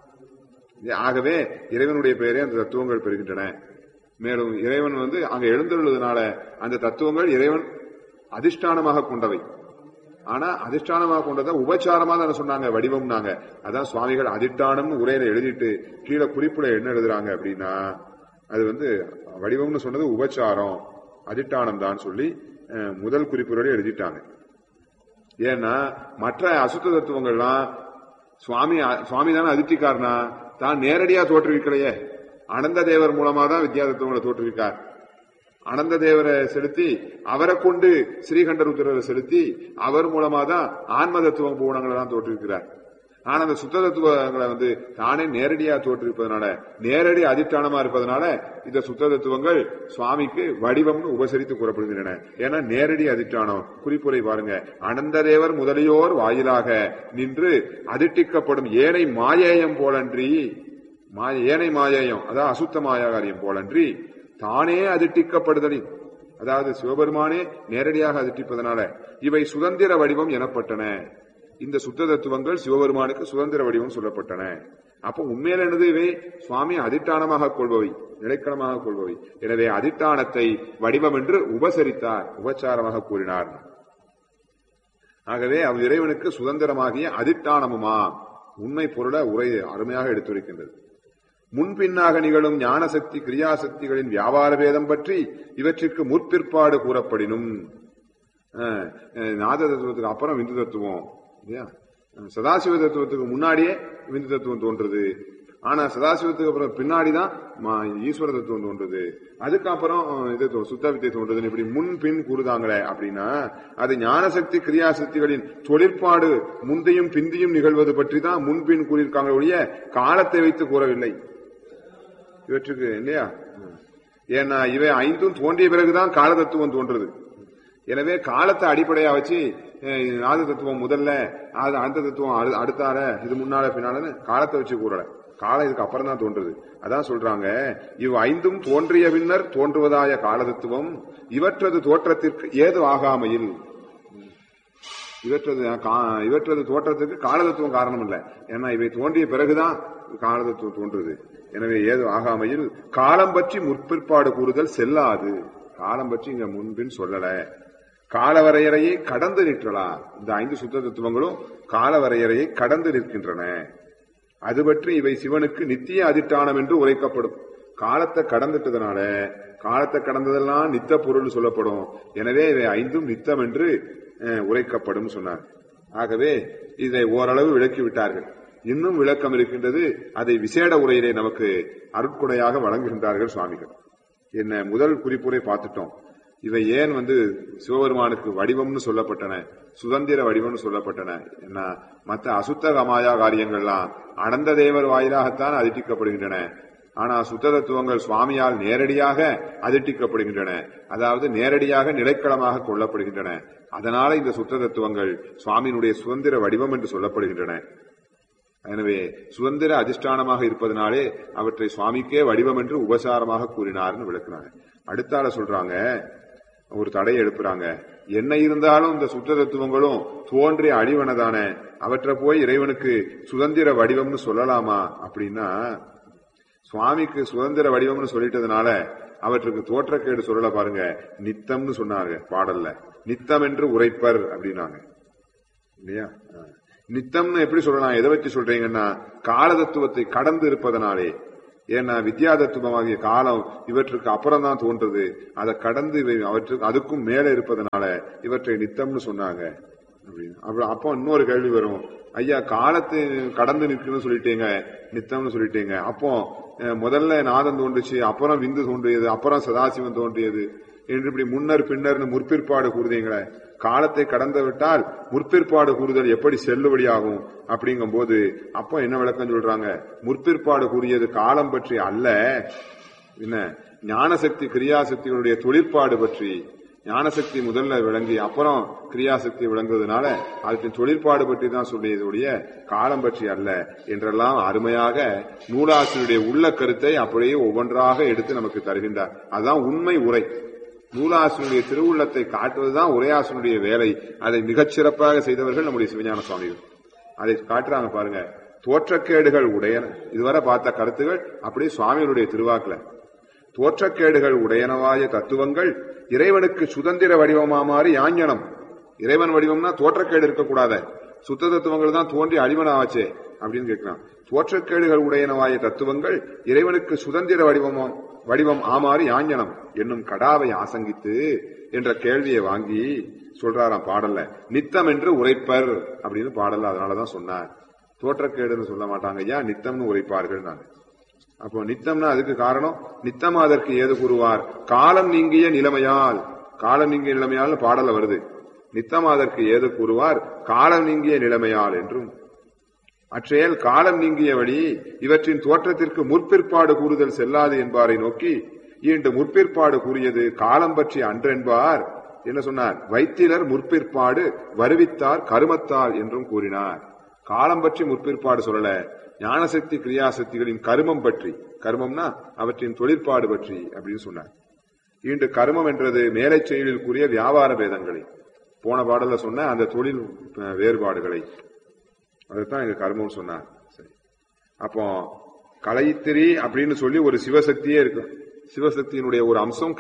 ஆகவே இறைவனுடைய பெயரே அந்த தத்துவங்கள் பெறுகின்றன. மேலும் இறைவன் அங்க எழுந்துள்ளதுனால அந்த தத்துவங்கள் இறைவன் அதிஷ்டானமாக கொண்டவை. ஆனா அதிஷ்டானமாக கொண்டதை உபச்சாரமா தானே சொன்னாங்க, வடிவம்னாங்க. அதான் சுவாமிகள் அதிஷ்டானம் உரையில எழுதிட்டு கீழே குறிப்புல என்ன எழுதுறாங்க அப்படின்னா, அது வடிவம்னு சொன்னது உபச்சாரம், அதிஷ்டானம் தான் சொல்லி முதல் குறிப்புகளோட எழுதிட்டாங்க. ஏன்னா மற்ற அசுத்த தத்துவங்கள்லாம் சுவாமி தானே அதிர்ஷ்டிக்காரனா, தான் நேரடியா தோற்றுவிக்கலையே. அனந்த தேவர் மூலமா தான் வித்யா தத்துவங்களை தோற்றுவிக்கார். அனந்த தேவரை செலுத்தி அவரை கொண்டு ஸ்ரீகண்ட ருத்ரரை செலுத்தி அவர் மூலமா தான் ஆன்ம தத்துவம் பூணங்களை தான் தோற்றுவிக்கிறார். ஆனா அந்த சுத்த தத்துவங்களை தானே நேரடியா தோற்றுவிப்பதனால, நேரடி அதிஷ்டானமா இருப்பதனால இந்த சுத்த தத்துவங்கள் சுவாமிக்கு வடிவம்னு உபசரித்து கூறப்படுகின்றன. ஏன்னா நேரடி அதிஷ்டானம். குறிப்புரை பாருங்க, அனந்த தேவர் முதலியோர் வாயிலாக நின்று அதிஷ்டிக்கப்படும் ஏனை மாயேயம் போலன்றி, ஏனை மாயேயம் அதாவது அசுத்த மாயாகாரியம் போலன்றி தானே அதிஷ்டிக்கப்படுதலின், அதாவது சிவபெருமானே நேரடியாக அதிஷ்டிப்பதனால இவை சுதந்திர வடிவம் எனப்பட்டன. இந்த சுத்த தத்துவங்கள் சிவபெருமானுக்கு சுதந்திர வடிவம் சொல்லப்பட்டன. அப்ப உண்மையில என்னது, இவை சுவாமி அதிஷ்டானமாக கொள்பவை, நிலைக்களமாக கொள்பவை. எனவே அதிஷ்டானத்தை வடிவம் என்று உபசரித்தார், உபச்சாரமாக கூறினார். ஆகவே இறைவனுக்கு சுதந்திரமாகிய அதிஷ்டானமுமா உண்மை பொருளை உரை அருமையாக எடுத்துரைக்கின்றது. முன்பின்னாக நிகழும் ஞானசக்தி கிரியாசக்திகளின் வியாபார பேதம் பற்றி இவற்றிற்கு முற்பிற்பாடு கூறப்படினும், நாத தத்துவத்துக்கு அப்புறம் விந்து தத்துவம் இல்லையா, சதாசிவ தத்துவத்துக்கு முன்னாடியே விந்து தத்துவம் தோன்றுது. ஆனா சதாசிவத்துக்கு அப்புறம் பின்னாடிதான் ஈஸ்வர தத்துவம் தோன்றுது. அதுக்கப்புறம் இது சுத்த வித்தை தோன்றுதுன்னு இப்படி முன் பின் கூறுதாங்களே அப்படின்னா, அது ஞானசக்தி கிரியாசக்திகளின் தொழிற்பாடு முந்தையும் பிந்தியும் நிகழ்வது பற்றி தான் முன்பின் கூறியிருக்காங்க ஒழிய காலத்தை வைத்து கூறவில்லை இவற்றுக்கு இல்லையா. ஏன்னா இவை ஐந்தும் தோன்றிய பிறகுதான் கால தத்துவம் தோன்றுது. எனவே காலத்தை அடிப்படையா வச்சு நாத தத்துவம் முதல்ல, அந்த தத்துவம் அடுத்தார, இது முன்னால பின்னால காலத்தை வச்சு கூறல. காலம் இதுக்கு அப்புறம் தான் தோன்றுது. அதான் சொல்றாங்க, இவ் ஐந்தும் தோன்றிய பின்னர் தோன்றுவதாய கால தத்துவம் இவற்றது தோற்றத்திற்கு ஏது ஆகாமையில், இவற்றது தோற்றத்துக்கு கால தத்துவம் காரணம் இல்லை. ஏன்னா இவை தோன்றிய பிறகுதான் கால தத்துவம் தோன்றுது. எனவே ஏது ஆகாமையில் காலம் பற்றி முற்பிற்பாடு கூறுதல் செல்லாது. காலம் பற்றி இங்க முன்பின் சொல்லல. கால வரையறையை கடந்து நிற்றலாம். இந்த ஐந்து சுத்த தத்துவங்களும் கால வரையறையை கடந்து நிற்கின்றன. அது பற்றி இவை சிவனுக்கு நித்திய அதிஷ்டானம் என்று உரைக்கப்படும். காலத்தை கடந்துட்டதுனால காலத்தை கடந்ததெல்லாம் நித்த பொருள் சொல்லப்படும். எனவே இவை ஐந்தும் நித்தம் என்று உரைக்கப்படும் சொன்னார். ஆகவே இதை ஓரளவு விளக்கி விட்டார்கள். இன்னும் விளக்கம் இருக்கின்றது. அதை விசேட உரையிலே நமக்கு அருட்கொடையாக வழங்குகின்றார்கள் சுவாமிகள். என்ன முதல் குறிப்புரை பார்த்துட்டோம். இவை ஏன் சிவபெருமானுக்கு வடிவம்னு சொல்லப்பட்டன, சுதந்திர வடிவம்னு சொல்லப்பட்டன. என்ன மற்ற அசுத்த கமாயா காரியங்கள்லாம் அனந்த தேவர் வாயிலாகத்தான் அதிர்ஷ்டிக்கப்படுகின்றன. ஆனா சுத்த தத்துவங்கள் சுவாமியால் நேரடியாக அதிர்ட்டிக்கப்படுகின்றன, அதாவது நேரடியாக நிலைக்களமாக கொள்ளப்படுகின்றன. அதனால இந்த சுத்த தத்துவங்கள் சுவாமியினுடைய சுதந்திர வடிவம் என்று சொல்லப்படுகின்றன. எனவே சுதந்திர அதிஷ்டானமாக இருப்பதனாலே அவற்றை சுவாமிக்கே வடிவம் என்று உபசாரமாக கூறினார்னு விளக்குறாங்க. அடுத்தால சொல்றாங்க, ஒரு தடையை எழுப்புறாங்க. என்ன இருந்தாலும் இந்த சுத்த தத்துவங்களும் தோன்றிய அழிவனதான, அவற்றை போய் இறைவனுக்கு சுதந்திர வடிவம்னு சொல்லலாமா அப்படின்னா, சுவாமிக்கு சுதந்திர வடிவம்னு சொல்லிட்டதுனால அவற்றுக்கு தோற்றக்கேடு சொல்லல. பாருங்க, நித்தம்னு சொன்னாங்க பாடல்ல, நித்தம் என்று உரைப்பர் அப்படின்னாங்க இல்லையா? நித்தம்னு எப்படி சொல்லலாம்? எதை வச்சு சொல்றீங்கன்னா, கால தத்துவத்தை கடந்து இருப்பதனாலே. ஏன்னா வித்யா தத்துவமாகிய காலம் இவற்றுக்கு அப்புறம் தான் தோன்றது, அதை கடந்து அவற்றுக்கு அதுக்கும் மேல இருப்பதனால இவற்றை நித்தம்னு சொன்னாங்க அப்படின்னு. அப்போ இன்னொரு கேள்வி வரும், ஐயா காலத்தை கடந்து நிற்கணும்னு சொல்லிட்டீங்க, நித்தம்னு சொல்லிட்டீங்க, அப்போ முதல்ல நாதம் தோன்றுச்சு, அப்புறம் விந்து தோன்றியது, அப்புறம் சதாசிவம் தோன்றியது என்று இப்படி முன்னர் பின்னர் முற்பிற்பாடு கூறுதீங்களே, காலத்தை கடந்து விட்டால் முற்பிற்பாடு கூறுதல் எப்படி செல்லுபடியாகும் அப்படிங்கும் போது அப்போ என்ன விளக்கம் சொல்றாங்க? முற்பிற்பாடு கூறியது காலம் பற்றி அல்ல, என்ன ஞானசக்தி கிரியாசக்திகளுடைய தொழிற்பாடு பற்றி. ஞானசக்தி முதல்ல விளங்கி அப்புறம் கிரியாசக்தி விளங்குவதனால அதுக்கு தொழிற்பாடு பற்றி தான் சொல்லியதுடைய காலம் பற்றி அல்ல என்றெல்லாம் அருமையாக நூலாசிரியருடைய உள்ள கருத்தை அப்படியே ஒவ்வொன்றாக எடுத்து நமக்கு தருகின்றார். அதுதான் உண்மை உரை. நூலாசிரியருடைய திருவுள்ளத்தை காட்டுவதுதான் உரையாசிரியருடைய வேலை. அதை மிகச்சிறப்பாக செய்தவர்கள் நம்முடைய சிவஞான சுவாமிகள். அதை காட்டுறாங்க பாருங்க. தோற்றக்கேடுகள் உடையன, இதுவரை பார்த்த கருத்துகள் அப்படியே சுவாமிகளுடைய திருவாக்குல. தோற்றக்கேடுகள் உடையனவாய தத்துவங்கள் இறைவனுக்கு சுதந்திர வடிவமா மாறி யாஞனம். இறைவன் வடிவம்னா தோற்றக்கேடு இருக்கக்கூடாத, சுத்த தத்துவங்கள் தான் தோன்றி அழிவனாச்சே அப்படின்னு கேட்கிறான். தோற்றக்கேடுகள் உடையனவாய தத்துவங்கள் இறைவனுக்கு சுதந்திர வடிவம் ஆமாறு யாஞனம் என்னும் கடாவை ஆசங்கித்து என்ற கேள்வியை வாங்கி சொல்றாராம் பாடல்ல. நித்தம் என்று உரைப்பர் அப்படின்னு பாடல்ல அதனாலதான் சொன்னார். தோற்றக்கேடுன்னு சொல்ல மாட்டாங்க ஐயா, நித்தம்னு உரைப்பார்கள். நான் அப்போ நித்தம்னா அதுக்கு காரணம், நித்தம் அதற்கு ஏது கூறுவார்? காலம் நீங்கிய நிலைமையால். காலம் நீங்கிய நிலைமையால் பாடல வருது. நித்தம் அதற்கு ஏது கூறுவார்? காலம் நீங்கிய நிலைமையால் என்றும். அற்றையல் காலம் நீங்கிய வழி இவற்றின் தோற்றத்திற்கு முற்பிற்பாடு கூறுதல் செல்லாது என்பாரை நோக்கி ஈண்டு முற்பிற்பாடு கூறியது காலம் பற்றி அன்றென்பார். என்ன சொன்னார்? வைத்திலர் முற்பிற்பாடு வருவித்தார் கருமத்தால் என்றும் கூறினார். காலம் பற்றி முற்பிற்பாடு சொல்லல, ஞானசக்தி கிரியாசக்திகளின் கருமம் பற்றி, கருமம்னா அவற்றின் தொழிற்பாடு பற்றி அப்படின்னு சொன்னார். ஈண்டு கருமம் என்றது மேலை செயலில் கூறிய வியாபார பேதங்களை, போன பாடல சொன்ன அந்த தொழில் வேறுபாடுகளை, அதுதான் எங்க கர்மம் சொன்னார். சரி, அப்போ கலைத்திரி அப்படின்னு சொல்லி ஒரு சிவசக்தியே இருக்கு. சிவசக்தியினுடைய ஒரு அம்சம்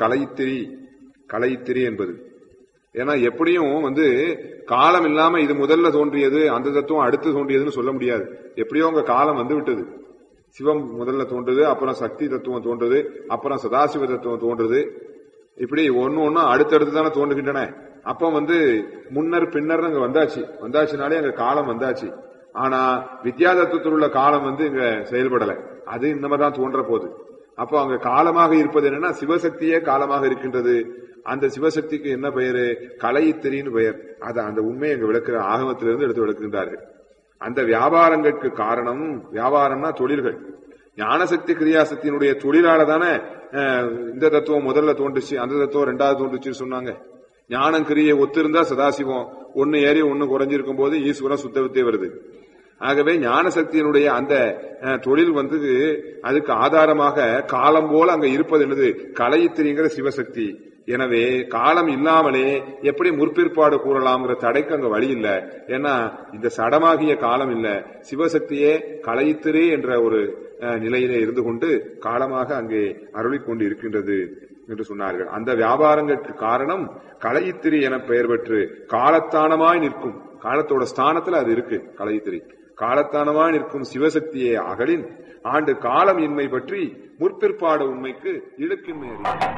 கலைத்திரி என்பது. ஏன்னா எப்படியும் காலம் இல்லாம இது முதல்ல தோன்றியது, அந்த தத்துவம் அடுத்து தோன்றியதுன்னு சொல்ல முடியாது. எப்படியோ உங்க காலம் வந்து விட்டது. சிவம் முதல்ல தோன்றுது, அப்புறம் சக்தி தத்துவம் தோன்றுது, அப்புறம் சதாசிவ தத்துவம் தோன்றுது. இப்படி ஒன்னு அடுத்தடுத்து தானே தோன்றுகின்றன. அப்ப முன்னர் பின்னர் அங்க வந்தாச்சுனாலே அங்க காலம் வந்தாச்சு. ஆனா வித்யா தத்துவத்தில் உள்ள காலம் இங்க செயல்படல, அது இன்னமதான் தோன்ற போகுது. அப்போ அங்க காலமாக இருப்பது என்னன்னா சிவசக்தியே காலமாக இருக்கின்றது. அந்த சிவசக்திக்கு என்ன பெயரு? கலைத்திரின்னு பெயர். அது அந்த உண்மையை எங்க விளக்குற ஆகமத்திலிருந்து எடுத்து விளக்குகின்றார்கள். அந்த வியாபாரங்களுக்கு காரணம், வியாபாரம்னா தொழில்கள். ஞானசக்தி கிரியாசக்தியினுடைய தொழிலால தானே இந்த தத்துவம் முதல்ல தோன்றுச்சு, அந்த தத்துவம் ரெண்டாவது தோன்றுச்சுன்னு சொன்னாங்க. ஞானம் கிரியை ஒத்திருந்தா சதாசிவம், ஒன்னு ஏறி ஒன்னு குறைஞ்சிருக்கும் போது ஈஸ்வரன் சுத்த வித்தே வருது. ஆகவே ஞானசக்தியினுடைய அந்த தொழில் அதுக்கு ஆதாரமாக காலம் போல அங்க இருப்பது என்னது? கலைத்திரிங்கிற சிவசக்தி. எனவே காலம் இல்லாமலே எப்படி முற்பிற்பாடு கூறலாம்ங்கிற தடைக்கு அங்க வழி இல்லை. ஏன்னா இந்த சடமாகிய காலம் இல்ல, சிவசக்தியே கலைத்திரி என்ற ஒரு நிலையிலே இருந்து கொண்டு காலமாக அங்கே அருளிக்கொண்டு இருக்கின்றது என்று சொன்னார்கள். அந்த வியாபாரங்களுக்கு காரணம் கலைத்திரி என பெயர் பெற்று காலத்தானமாய் நிற்கும். காலத்தோட ஸ்தானத்துல அது இருக்கு. கலைத்திரி காலத்தானமாய் நிற்கும் சிவசக்தியே அகலின் ஆண்டு காலம் இன்மை பற்றி முற்பிற்பாடு உண்மைக்கு இழுக்கின்மை.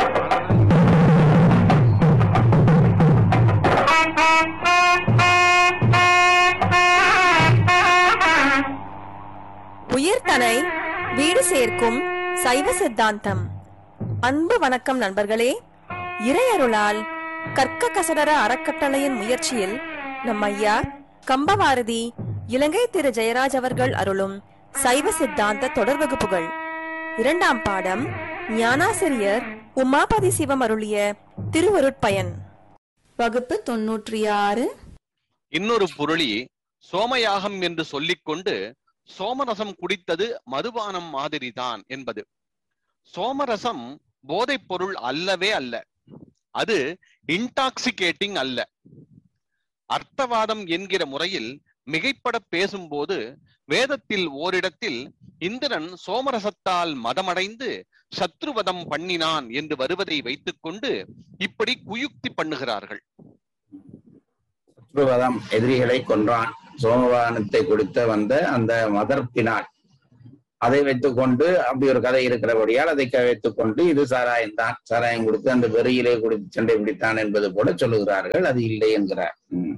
உயிர்தனை வீடு சேர்க்கும் சைவ சித்தாந்தம். அன்பு வணக்கம் நண்பர்களே. இறையருளால் கற்க கசடர அறக்கட்டளையின் முயற்சியில் நம் ஐயா கம்பவாரதி இலங்கை திரு ஜெயராஜ் அவர்கள் அருளும் சைவ சித்தாந்த தொடர் வகுப்புகள் இரண்டாம் பாடம் ஞானாசிரியர் உமாபதி சிவம் அருளிய திருவருட்பயன். வகுப்பு 96. இன்னொரு பொருளி சோமயாகம் என்று சொல்லிக்கொண்டு சோமரசம் குடித்தது மதுபானம் மாதிரிதான் என்பது. சோமரசம் போதைப் பொருள் அல்லவே அல்ல. அது இன்டாக்சிகேட்டிங் அல்ல. அர்த்தவாதம் என்கிற முறையில் மிகைப்பட பேசும்போது வேதத்தில் ஓரிடத்தில் இந்திரன் சோமரசத்தால் மதமடைந்து சத்ருவதம் பண்ணினான் என்று வருவதை வைத்துக் கொண்டு இப்படி குயுக்தி பண்ணுகிறார்கள். சத்ருவதம், எதிரிகளை கொன்றான், சோமபானத்தை கொடுத்த வந்த அந்த மதர்ப்பினாள், அதை வைத்துக் கொண்டு அப்படி ஒரு கதை இருக்கிறபடியால் அதை வைத்துக் கொண்டு இது சாராயம் தான், சாராயம் கொடுத்து அந்த வெறியிலே கொடுத்து சண்டை பிடித்தான் என்பது போல சொல்லுகிறார்கள். அது இல்லை என்கிறார்.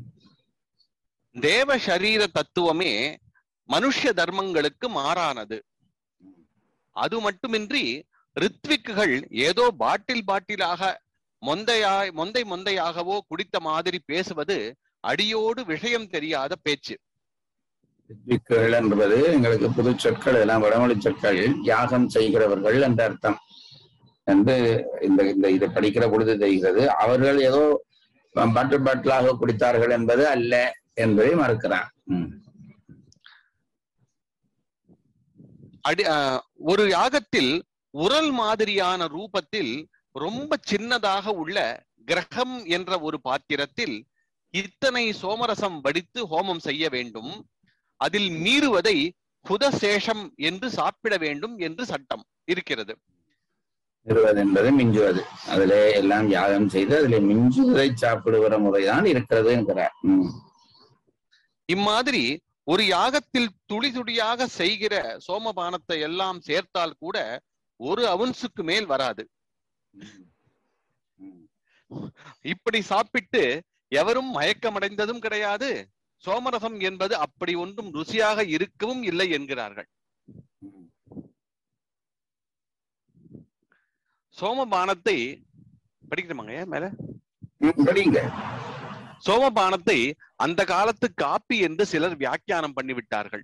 தேவ சரீர தத்துவமே மனுஷ தர்மங்களுக்கு மாறானது. அது மட்டுமின்றி ரித்விக்குகள் ஏதோ பாட்டிலாக மொந்தையாகவோ குடித்த மாதிரி பேசுவது அடியோடு விஷயம் தெரியாத பேச்சு. ரித்விக்குகள் என்பது எங்களுக்கு புது சொற்கள், எல்லாம் வடமொழி சொற்கள். யாகம் செய்கிறவர்கள் என்ற அர்த்தம் என்று இந்த இதை படிக்கிற பொழுது தெரிகிறது. அவர்கள் ஏதோ பாட்டிலாக குடித்தார்கள் என்பது அல்ல என்பதை மறுக்கிறார். ஒரு யாகத்தில் உரல் மாதிரியான ரூபத்தில் ரொம்ப சின்னதாக உள்ள கிரகம் என்ற ஒரு பாத்திரத்தில் இத்தனை சோமரசம் வடித்து ஹோமம் செய்ய வேண்டும். அதில் மீறுவதை புதசேஷம் என்று சாப்பிட வேண்டும் என்று சட்டம் இருக்கிறது. மீறுவது என்பது மிஞ்சுவது. அதிலே எல்லாம் யாகம் செய்து அதிலே மிஞ்சுவதை சாப்பிடுகிற முறைதான் இருக்கிறது என்கிறார். இம்மாதிரி ஒரு யாகத்தில் துளி துளியாக செய்கிற சோமபானத்தை எல்லாம் சேர்த்தால் கூட ஒரு அவுன்ஸுக்கு மேல் வராது. இப்படி சாப்பிட்டு எவரும் மயக்கமடைந்ததும் கிடையாது. சோமரசம் என்பது அப்படி ஒன்றும் ருசியாக இருக்கவும் இல்லை என்கிறார்கள். சோமபானத்தை படிக்கணுமாங்க மேல படிங்க. சோமபானத்தை அந்த காலத்து காப்பி என்று சிலர் வியாக்கியானம் பண்ணிவிட்டார்கள்.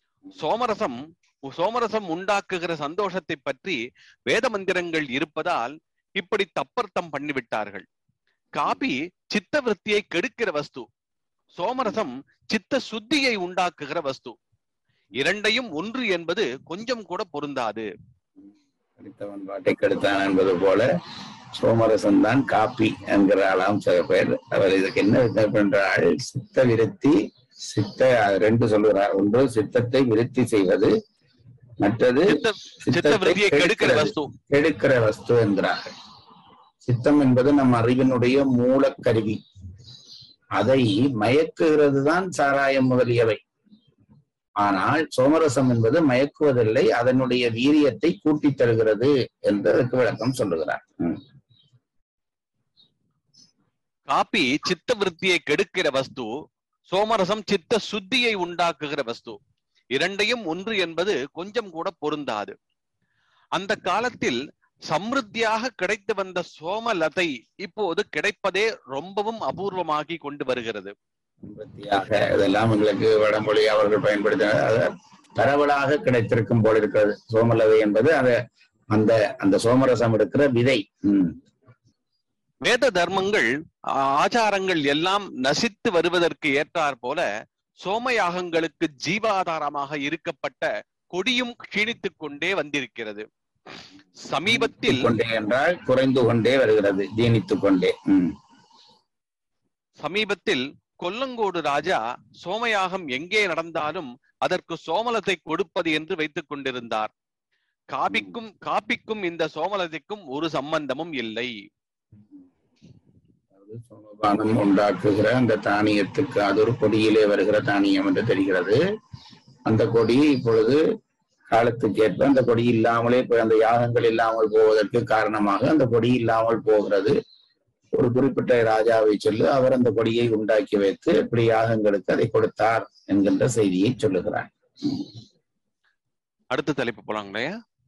சோமரசம் உண்டாக்குகிற சந்தோஷத்தை பற்றி வேத மந்திரங்கள் இருப்பதால் இப்படி தப்பர்த்தம் பண்ணிவிட்டார்கள். காபி சித்த விருத்தியை கெடுக்கிற வஸ்து, சோமரசம் சித்த சுத்தியை உண்டாக்குகிற வஸ்து. இரண்டையும் ஒன்று என்பது கொஞ்சம் கூட பொருந்தாது. படித்தவன் பாட்டை கெடுத்தான் என்பது போல சோமரசம் தான் காப்பி என்கிறாளாம் சில பேர். அவர் இதுக்கு என்ன என்றால் சித்த விருத்தி, ரெண்டு சொல்லுகிறார். ஒன்று சித்தத்தை விருத்தி செய்வது, மற்றது கெடுக்கிற வஸ்து என்கிறார்கள். சித்தம் என்பது நம் அறிவினுடைய மூலக்கருவி. அதை மயக்குகிறது தான் சாராயம் முதலியவை. ஆனால் சோமரசம் என்பது மயக்குவதில்லை, அதனுடைய வீரியத்தை கூட்டித் தருகிறது என்று அதற்கு விளக்கம் சொல்லுகிறார். காப்பி சித்த விருத்தியை கெடுக்கிற வஸ்து, சோமரசம் சித்த சுத்தியை உண்டாக்குகிற வஸ்து. இரண்டையும் ஒன்று என்பது கொஞ்சம் கூட பொருந்தாது. அந்த காலத்தில் சம்ருத்தியாக கிடைத்து வந்த சோமலதை இப்போது கிடைப்பதே ரொம்பவும் அபூர்வமாகி கொண்டு வருகிறது. இதெல்லாம் எங்களுக்கு வடமொழி அவர்கள் பயன்படுத்த பரவலாக கிடைத்திருக்கும் போல இருக்கிறது. சோமலதை என்பது அந்த சோமரசம் எடுக்கிற விதை. வேத தர்மங்கள் ஆச்சாரங்கள் எல்லாம் நசித்து வருவதற்கு ஏற்றாற் போல சோமயாகங்களுக்கு ஜீவாதாரமாக இருக்கப்பட்ட கொடியும் க்ஷீணித்துக் கொண்டே வந்திருக்கிறது. சமீபத்தில் என்றால் குறைந்து கொண்டே வருகிறது, ஜீனித்துக் கொண்டே. சமீபத்தில் கொல்லங்கோடு ராஜா சோமயாகம் எங்கே நடந்தாலும் அதற்கு சோமலத்தை கொடுப்பது என்று வைத்துக் கொண்டிருந்தார். காப்பிக்கும் இந்த சோமலத்தைக்கும் ஒரு சம்பந்தமும் இல்லை. சோமபானம் உண்டாக்குகிற அந்த தானியத்துக்கு அது ஒரு கொடியிலே வருகிற தானியம் என்று தெரிகிறது. அந்த கொடி இப்பொழுது காலத்துக்கேற்ப அந்த கொடி இல்லாமலே அந்த யாகங்கள் இல்லாமல் போவதற்கு காரணமாக அந்த கொடி இல்லாமல் போகிறது. ஒரு குறிப்பிட்ட ராஜாவை சொல்லி அவர் அந்த கொடியை உண்டாக்கி வைத்து இப்படி யாகங்களுக்கு அதை கொடுத்தார் என்கின்ற செய்தியை சொல்லுகிறார். அடுத்த தலைப்பு போலாங்களே.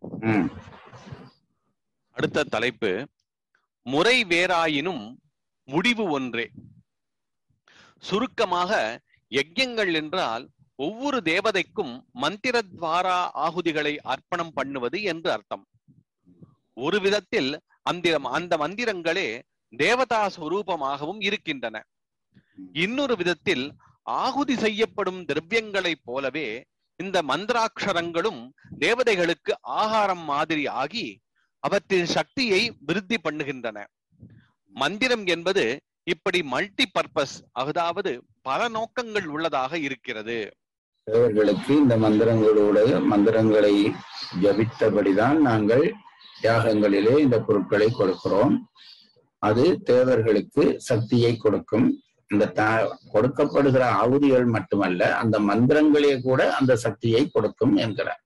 அடுத்த தலைப்பு முறை வேறாயினும் முடிவு ஒன்றே. சுருக்கமாக யஜ்யங்கள் என்றால் ஒவ்வொரு தேவதைக்கும் மந்திரத்வாரா ஆகுதிகளை அர்ப்பணம் பண்ணுவது என்று அர்த்தம். ஒரு விதத்தில் அந்த மந்திரங்களே தேவதா ஸ்வரூபமாகவும் இருக்கின்றன. இன்னொரு விதத்தில் ஆகுதி செய்யப்படும் திரவியங்களைப் போலவே இந்த மந்திராட்சரங்களும் தேவதைகளுக்கு ஆகாரம் மாதிரி ஆகி அவற்றின் சக்தியை விருத்தி பண்ணுகின்றன. மந்திரம் என்பது இப்படி மல்டி பர்பஸ், அதாவது பல நோக்கங்கள் உள்ளதாக இருக்கிறது. தேவர்களுக்கு இந்த மந்திரங்களை ஜபித்தபடிதான் நாங்கள் யாகங்களிலே இந்த பொருட்களை கொடுக்கிறோம். அது தேவர்களுக்கு சக்தியை கொடுக்கும். இந்த கொடுக்கப்படுகிற ஆகுதிகள் மட்டுமல்ல, அந்த மந்திரங்களே கூட அந்த சக்தியை கொடுக்கும் என்கிறார்.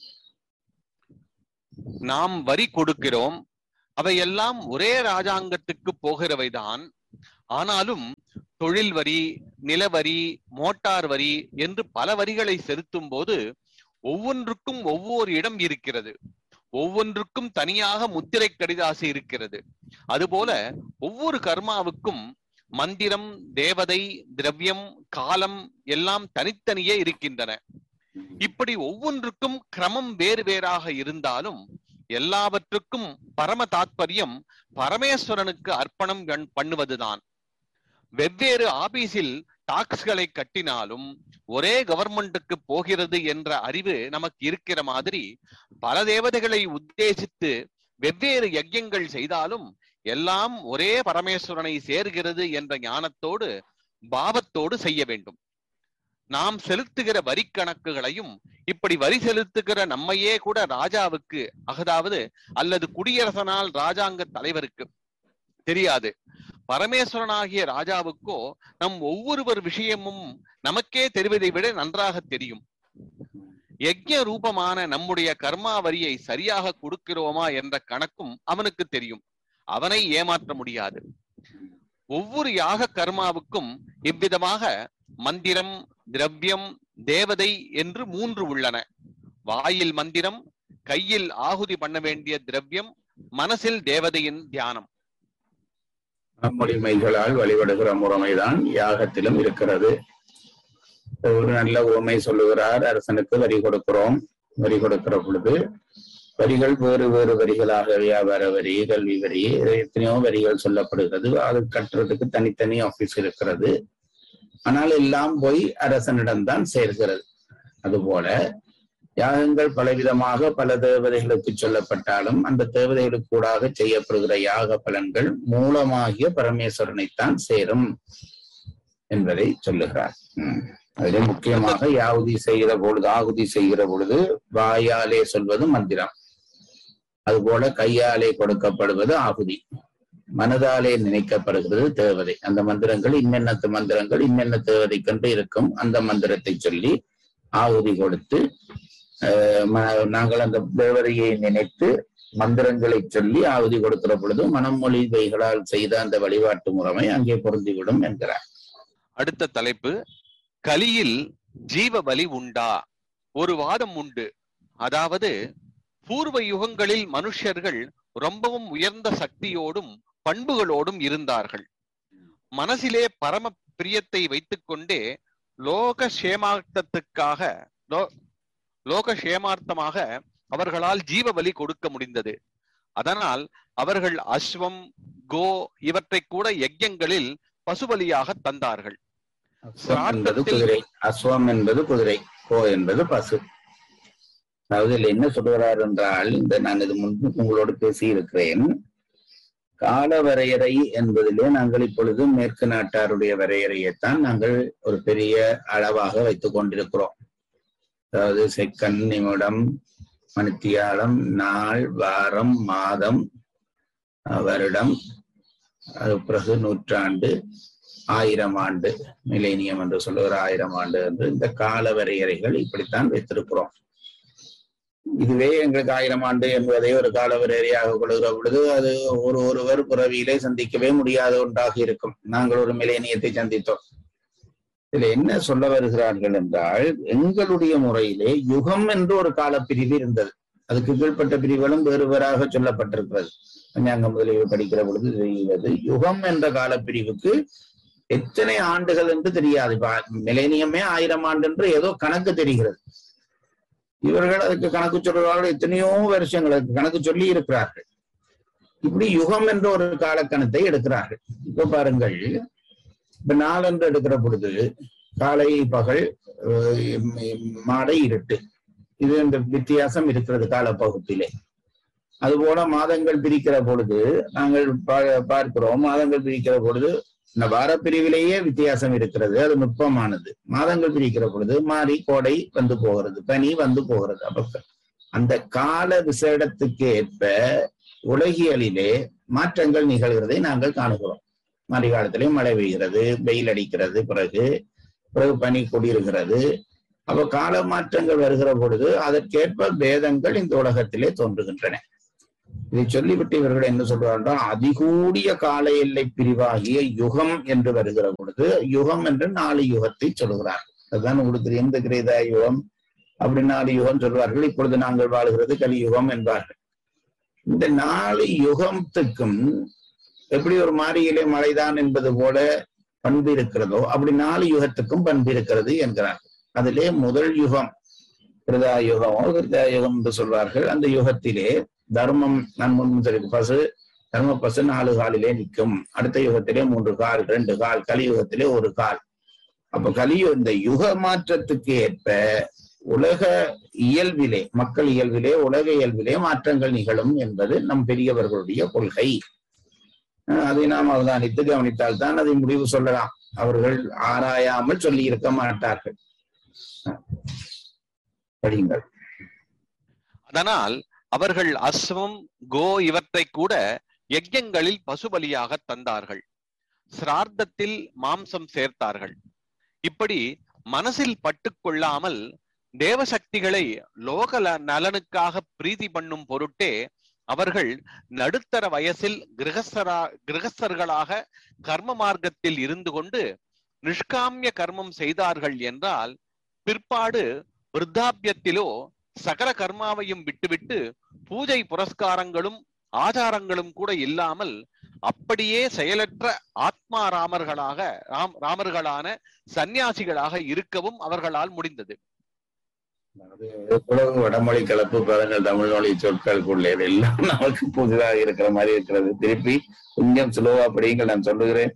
நாம் வரி கொடுக்கிறோம், அவையெல்லாம் ஒரே ராஜாங்கத்துக்கு போகிறவைதான். ஆனாலும் தொழில் வரி, நிலவரி, மோட்டார் வரி என்று பல வரிகளை செலுத்தும் போது ஒவ்வொன்றுக்கும் ஒவ்வொரு இடம் இருக்கிறது. ஒவ்வொன்றுக்கும் தனியாக முத்திரை கடிதாசி இருக்கிறது. அதுபோல ஒவ்வொரு கர்மாவுக்கும் மந்திரம், தேவதை, திரவியம், காலம் எல்லாம் தனித்தனியே இருக்கின்றன. இப்படி ஒவ்வொன்றுக்கும் கிரமம் வேறு வேறாக இருந்தாலும் எல்லாவற்றுக்கும் பரம தாத்பரியம் பரமேஸ்வரனுக்கு அர்ப்பணம் பண்ணுவதுதான். வெவ்வேறு ஆபீஸில் டாக்ஸ்களை கட்டினாலும் ஒரே கவர்மெண்ட்டுக்கு போகிறது என்ற அறிவு நமக்கு இருக்கிற மாதிரி, பல தேவதைகளை உத்தேசித்து வெவ்வேறு யஜ்யங்கள் செய்தாலும் எல்லாம் ஒரே பரமேஸ்வரனை சேர்கிறது என்ற ஞானத்தோடு பாவத்தோடு செய்ய வேண்டும். நாம் செலுத்துகிற வரி கணக்குகளையும் இப்படி வரி செலுத்துகிற நம்மையே கூட ராஜாவுக்கு, அதாவது அல்லது குடியரசனால் ராஜாங்க தலைவருக்கு தெரியாது. பரமேஸ்வரனாகிய ராஜாவுக்கோ நம் ஒவ்வொருவர் விஷயமும் நமக்கே தெரிவதை விட நன்றாக தெரியும். யஜ்ய ரூபமான நம்முடைய கர்மா வரியை சரியாக கொடுக்கிறோமா என்ற கணக்கும் அவனுக்கு தெரியும். அவனை ஏமாற்ற முடியாது. ஒவ்வொரு யாக கர்மாவுக்கும் இவ்விதமாக மந்திரம், திரவியம், தேவதை என்று 3 உள்ளன. வாயில் மந்திரம், கையில் ஆகுதி பண்ண வேண்டிய திரவியம், மனசில் தேவதையின் தியானம். மொழிமைகளால் வழிபடுகிற முறைமைதான் யாகத்திலும் இருக்கிறது. ஒரு நல்ல உவமை சொல்லுகிறார். அரசனுக்கு வரி கொடுக்கிறோம். வரி கொடுக்கிற பொழுது வரிகள் வேறு வேறு வரிகளாக, வியாபார வரி, கல்வி வரி, எத்தனையோ வரிகள் சொல்லப்படுகிறது. அது கட்டுறதுக்கு தனித்தனி ஆபீஸ் இருக்கிறது. ஆனால் எல்லாம் போய் அரசனிடம்தான் சேர்கிறது. அதுபோல யாகங்கள் பலவிதமாக பல தேவதைகளுக்கு சொல்லப்பட்டாலும் அந்த தேவதைகளுக்கு கூடாக செய்யப்படுகிற யாக பலன்கள் மூலமாகிய பரமேஸ்வரனைத்தான் சேரும் என்பதை சொல்லுகிறார். அதிலே முக்கியமாக ஆகுதி செய்கிற பொழுது வாயாலே சொல்வது மந்திரம், அதுபோல கையாலே கொடுக்கப்படுவது ஆகுதி, மனதாலே நினைக்கப்படுகிறது தேவதை. அந்த மந்திரங்கள் இன்னென்ன தேவதைக்கென்று இருக்கும். அந்த மந்திரத்தை சொல்லி ஆகுதி கொடுத்து நாங்கள் அந்த தேவதையை நினைத்து மந்திரங்களை சொல்லி ஆகுதி கொடுக்கிற பொழுது மனமொழிவைகளால் செய்த அந்த வழிபாட்டு முறைமை அங்கே பொருந்திவிடும் என்கிறார். அடுத்த தலைப்பு, கலியில் ஜீவ பலி உண்டா? ஒரு வாதம் உண்டு. அதாவது பூர்வ யுகங்களில் மனுஷர்கள் ரொம்பவும் உயர்ந்த சக்தியோடும் பண்புகளோடும் இருந்தார்கள். மனசிலே பரம பிரியத்தை வைத்துக் கொண்டே லோக சேமார்த்தமாக அவர்களால் ஜீவ பலி கொடுக்க முடிந்தது. அதனால் அவர்கள் அஸ்வம், கோ இவற்றை கூட யஜ்யங்களில் பசுபலியாக தந்தார்கள். அஸ்வம் என்பது குதிரை, கோ என்பது பசு. அதாவது இதுல என்ன சொல்கிறார் என்றால், நான் இது முன்பு உங்களோடு பேசி இருக்கிறேன். கால வரையறை என்பதிலே நாங்கள் இப்பொழுது மேற்கு நாட்டாருடைய வரையறையைத்தான் நாங்கள் ஒரு பெரிய அளவாக வைத்துக் கொண்டிருக்கிறோம். அதாவது செகண்ட், நிமிடம், மணித்தியாலம், நாள், வாரம், மாதம், வருடம், அது பிறகு நூற்றாண்டு, 1000 ஆண்டு, மிலேனியம் என்று சொல்லுகிற 1000 ஆண்டு என்று இந்த கால வரையறைகள் இப்படித்தான் வைத்திருக்கிறோம். இதுவே எங்களுக்கு 1000 ஆண்டு என்பதை ஒரு கால வரையறையாக கொள்கிற பொழுது அது ஒருவர் பிறவியிலே சந்திக்கவே முடியாத ஒன்றாக இருக்கும். நாங்கள் ஒரு மிலேனியத்தை சந்தித்தோம். இதுல என்ன சொல்ல வருகிறார்கள் என்றால், எங்களுடைய முறையிலே யுகம் என்று ஒரு காலப்பிரிவு இருந்தது. அதுக்கு கீழ்பட்ட பிரிவுகளும் வேறு வேறாக சொல்லப்பட்டிருக்கிறது. பஞ்சாங்கம் முதலில் படிக்கிற பொழுது தெரிகிறது. யுகம் என்ற காலப்பிரிவுக்கு எத்தனை ஆண்டுகள் என்று தெரியாது. இப்ப மிலேனியமே 1000 ஆண்டு என்று ஏதோ கணக்கு தெரிகிறது. இவர்கள் அதுக்கு கணக்கு சொல்றார்கள், எத்தனையோ வருஷங்களுக்கு கணக்கு சொல்லி இருக்கிறார்கள். இப்படி யுகம் என்ற ஒரு காலக்கணத்தை எடுக்கிறார்கள். இப்ப பாருங்கள், இப்ப நாளென்று எடுக்கிற பொழுது காலை பகல், மாலை இருட்டு, இது இந்த வித்தியாசம் இருக்கிறது காலப்பகுப்பிலே. அதுபோல மாதங்கள் பிரிக்கிற பொழுது நாங்கள் பார்க்கிறோம், மாதங்கள் பிரிக்கிற பொழுது இந்த வார பிரிவிலேயே வித்தியாசம் இருக்கிறது. அது நுட்பமானது. மாதங்கள் பிரிக்கிற பொழுது மாறி கோடை வந்து போகிறது, பனி வந்து போகிறது. அப்ப அந்த கால விசேடத்துக்கு ஏற்ப உலகியலிலே மாற்றங்கள் நிகழ்கிறதை நாங்கள் காணுகிறோம். மாறி காலத்திலே மழை பெய்கிறது, வெயில் அடிக்கிறது, பிறகு பனி குடியிருக்கிறது. அப்ப கால மாற்றங்கள் வருகிற பொழுது அதற்கேற்ப பேதங்கள் இந்த உலகத்திலே தோன்றுகின்றன. இதை சொல்லிவிட்டு இவர்கள் என்ன சொல்றார்கள், அதிகூடிய கால எல்லை பிரிவாகிய யுகம் என்று வருகிற பொழுது யுகம் என்று 4 யுகத்தை சொல்கிறார்கள். அதுதான் உங்களுக்கு தெரியும், இந்த கிரேதா யுகம் அப்படி 4 யுகம் சொல்வார்கள். இப்பொழுது நாங்கள் வாழ்கிறது கலியுகம் என்பார்கள். இந்த 4 யுகத்துக்கும் எப்படி ஒரு மாரியிலே மழைதான் என்பது போல பண்பு இருக்கிறதோ அப்படி 4 யுகத்துக்கும் பண்பு இருக்கிறது என்கிறார்கள். அதிலே முதல் யுகம் கிருதா யுகம் என்று சொல்வார்கள். அந்த யுகத்திலே தர்மம், நான் முன்பு பசு தர்ம பசு 4 காலிலே நிற்கும். அடுத்த யுகத்திலே 3 கால், 2 கால், கலியுகத்திலே 1 கால். அப்ப இந்த யுக மாற்றத்துக்கு ஏற்ப உலக இயல்பிலே, மக்கள் இயல்பிலே, உலக இயல்பிலே மாற்றங்கள் நிகழும் என்பது நம் பெரியவர்களுடைய கொள்கை. அதை நாம் அவதானித்து கவனித்தால் தான் அதை முடிவு சொல்லலாம். அவர்கள் ஆராயாமல் சொல்லி இருக்க மாட்டார்கள். படியுங்கள். அதனால் அவர்கள் அஸ்வம், கோ இவற்றை கூட யஜ்ஞங்களில் பசுபலியாக தந்தார்கள். சிரார்த்தத்தில் மாம்சம் சேர்த்தார்கள். இப்படி மனசில் பட்டுக்கொள்ளாமல் தேவசக்திகளை லோக நலனுக்காக பிரீதி பண்ணும் பொருட்டே அவர்கள் நடுத்தர வயசில் கிரகஸ்தர்களாக கர்ம மார்க்கத்தில் இருந்து கொண்டு நிஷ்காமிய கர்மம் செய்தார்கள் என்றால், பிற்பாடு விருத்தாபியத்திலோ சகல கர்மாவையும் விட்டுவிட்டு பூஜை புரஸ்காரங்களும் ஆச்சாரங்களும் கூட இல்லாமல் அப்படியே செயலற்ற ராமர்களான சன்னியாசிகளாக இருக்கவும் அவர்களால் முடிந்தது. வடமொழி கலப்பு பதங்கள், தமிழ் மொழி சொற்களுக்குள்ளே எல்லாம் நமக்கு புதிதாக இருக்கிற மாதிரி இருக்கிறது. திருப்பி கொஞ்சம் சுலோவா படியுங்கள், நான் சொல்லுகிறேன்.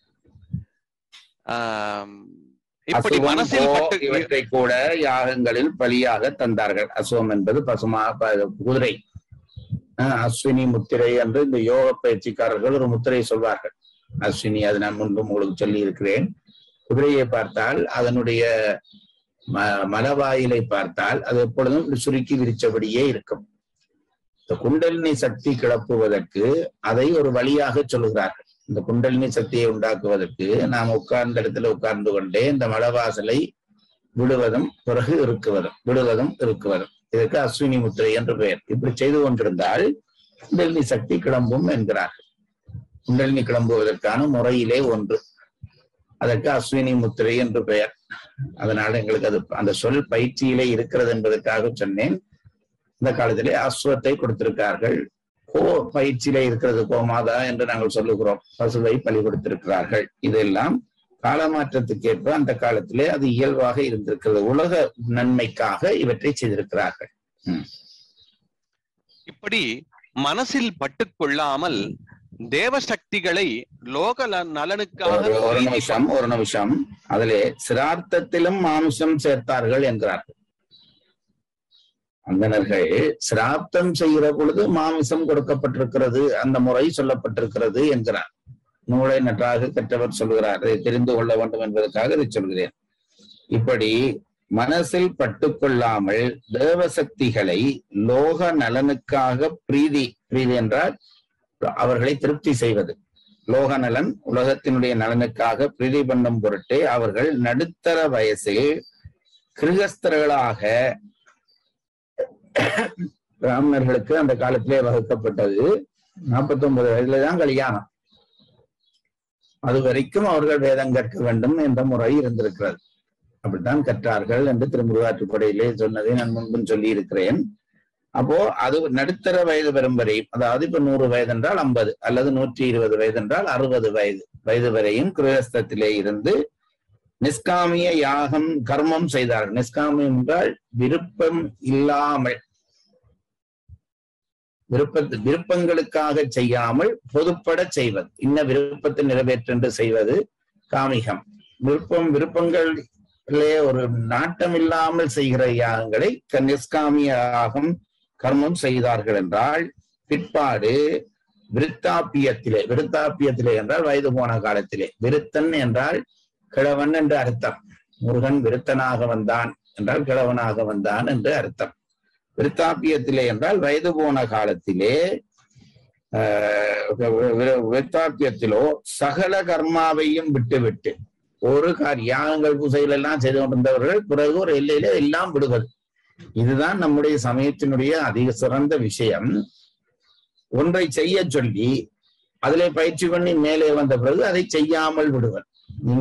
இவற்றை கூட யாகங்களில் பலியாக தந்தார்கள். அசுவம் என்பது பசுமா குதிரை. அஸ்வினி முத்திரை என்று இந்த யோக பயிற்சிக்காரர்கள் ஒரு முத்திரை சொல்வார்கள். அஸ்வினி, அது நான் முன்பு உங்களுக்கு சொல்லி இருக்கிறேன். குதிரையை பார்த்தால் அதனுடைய மலவாயிலை பார்த்தால் அது எப்பொழுதும் சுருக்கி விரிச்சபடியே இருக்கும். இந்த குண்டலினி சக்தி கிளப்புவதற்கு அதை ஒரு வழியாக சொல்லுகிறார்கள். இந்த குண்டலினி சக்தியை உண்டாக்குவதற்கு நாம் உட்கார்ந்த இடத்துல உட்கார்ந்து கொண்டே இந்த மலவாசலை விடுவதும் பிறகு விடுவதும் இருக்குவதும், இதற்கு அஸ்வினி முத்திரை என்று பெயர். இப்படி செய்து கொண்டிருந்தால் குண்டலினி சக்தி கிளம்பும் என்கிறார்கள். குண்டலினி கிளம்புவதற்கான முறையிலே ஒன்று, அதற்கு அஸ்வினி முத்திரை என்று பெயர். அதனால எங்களுக்கு அது அந்த சொல் பயிற்சியிலே இருக்கிறது என்பதற்காக சொன்னேன். இந்த காலத்திலே அஸ்வத்தை கொடுத்திருக்கார்கள். கோ பயிற்சியிலே இருக்கிறது கோமாதா என்று நாங்கள் சொல்லுகிறோம். பசுவை பலி கொடுத்திருக்கிறார்கள். இதெல்லாம் காலமாற்றத்துக்கு ஏற்ப அந்த காலத்திலே அது இயல்பாக இருந்திருக்கிறது. உலக நன்மைக்காக இவற்றை செய்திருக்கிறார்கள். இப்படி மனசில் பட்டுக்கொள்ளாமல் தேவசக்திகளை லோக நலனுக்காக ஒரு நிமிஷம் அதிலே சிரார்த்தத்திலும் மாம்சம் சேர்த்தார்கள் என்கிறார்கள். அந்தணர்கள் சிராப்தம் செய்கிற பொழுது மாமிசம் கொடுக்கப்பட்டிருக்கிறது, அந்த முறை சொல்லப்பட்டிருக்கிறது என்கிறார். நூலை நன்றாக கற்றவர் சொல்கிறார். அதை தெரிந்து கொள்ள வேண்டும் என்பதற்காக இதை சொல்கிறேன். இப்படி மனசில் பட்டுக்கொள்ளாமல் தேவசக்திகளை லோக நலனுக்காக பிரீதி என்றால் அவர்களை திருப்தி செய்வது, லோக நலன் உலகத்தினுடைய நலனுக்காக பிரீதி பண்ணும் பொருட்டே அவர்கள் நடுத்தர வயசில் கிருகஸ்தர்களாக, பிராமணர்களுக்கு அந்த காலத்திலே வகுக்கப்பட்டது 49 வயதுலதான் கல்யாணம், அது வரைக்கும் அவர்கள் வேதம் கற்க வேண்டும் என்ற முறை இருந்திருக்கிறது. அப்படித்தான் கற்றார்கள் என்று திருமுருகாற்றுப்படையிலே சொன்னதை நான் முன்பும் சொல்லி இருக்கிறேன். அப்போ அது நடுத்தர வயது வரும் வரை, அதாவது இப்ப 100 வயது என்றால் 50 அல்லது 120 வயது என்றால் 60 வயது, வயது வரையும் கிரகஸ்தத்திலே இருந்து நிஷ்காமிய யாகம் கர்மம் செய்தார்கள். நிஷ்காமியம் என்றால் விருப்பம் இல்லாமல், விருப்பங்களுக்காக செய்யாமல் பொதுப்பட செய்வது. இன்ன விருப்பத்தை நிறைவேற்றென்று செய்வது காமிகம். விருப்பங்களிலே ஒரு நாட்டம் இல்லாமல் செய்கிற யாகங்களை நிஷ்காமிய யாகம் கர்மம் செய்தார்கள் என்றால் பிற்பாடு விருத்தாப்பியத்திலே என்றால் வயது போன காலத்திலே, விருத்தன் என்றால் கிழவன் என்று அர்த்தம். முருகன் விருத்தனாக வந்தான் என்றால் கிழவனாக வந்தான் என்று அர்த்தம். விருத்தாப்பியத்திலே என்றால் வயது போன காலத்திலே, விருத்தாப்பியத்திலோ சகல கர்மாவையும் விட்டுவிட்டு ஒரு யாகங்கள் பூசைகள் எல்லாம் செய்து கொண்டிருந்தவர்கள் பிறகு ஒரு எல்லையில எல்லாம் விடுவது. இதுதான் நம்முடைய சமயத்தினுடைய அதிக சிறந்த விஷயம். ஒன்றை செய்ய சொல்லி அதிலே பயிற்சி பண்ணி மேலே வந்த பிறகு அதை செய்யாமல் விடுவர்.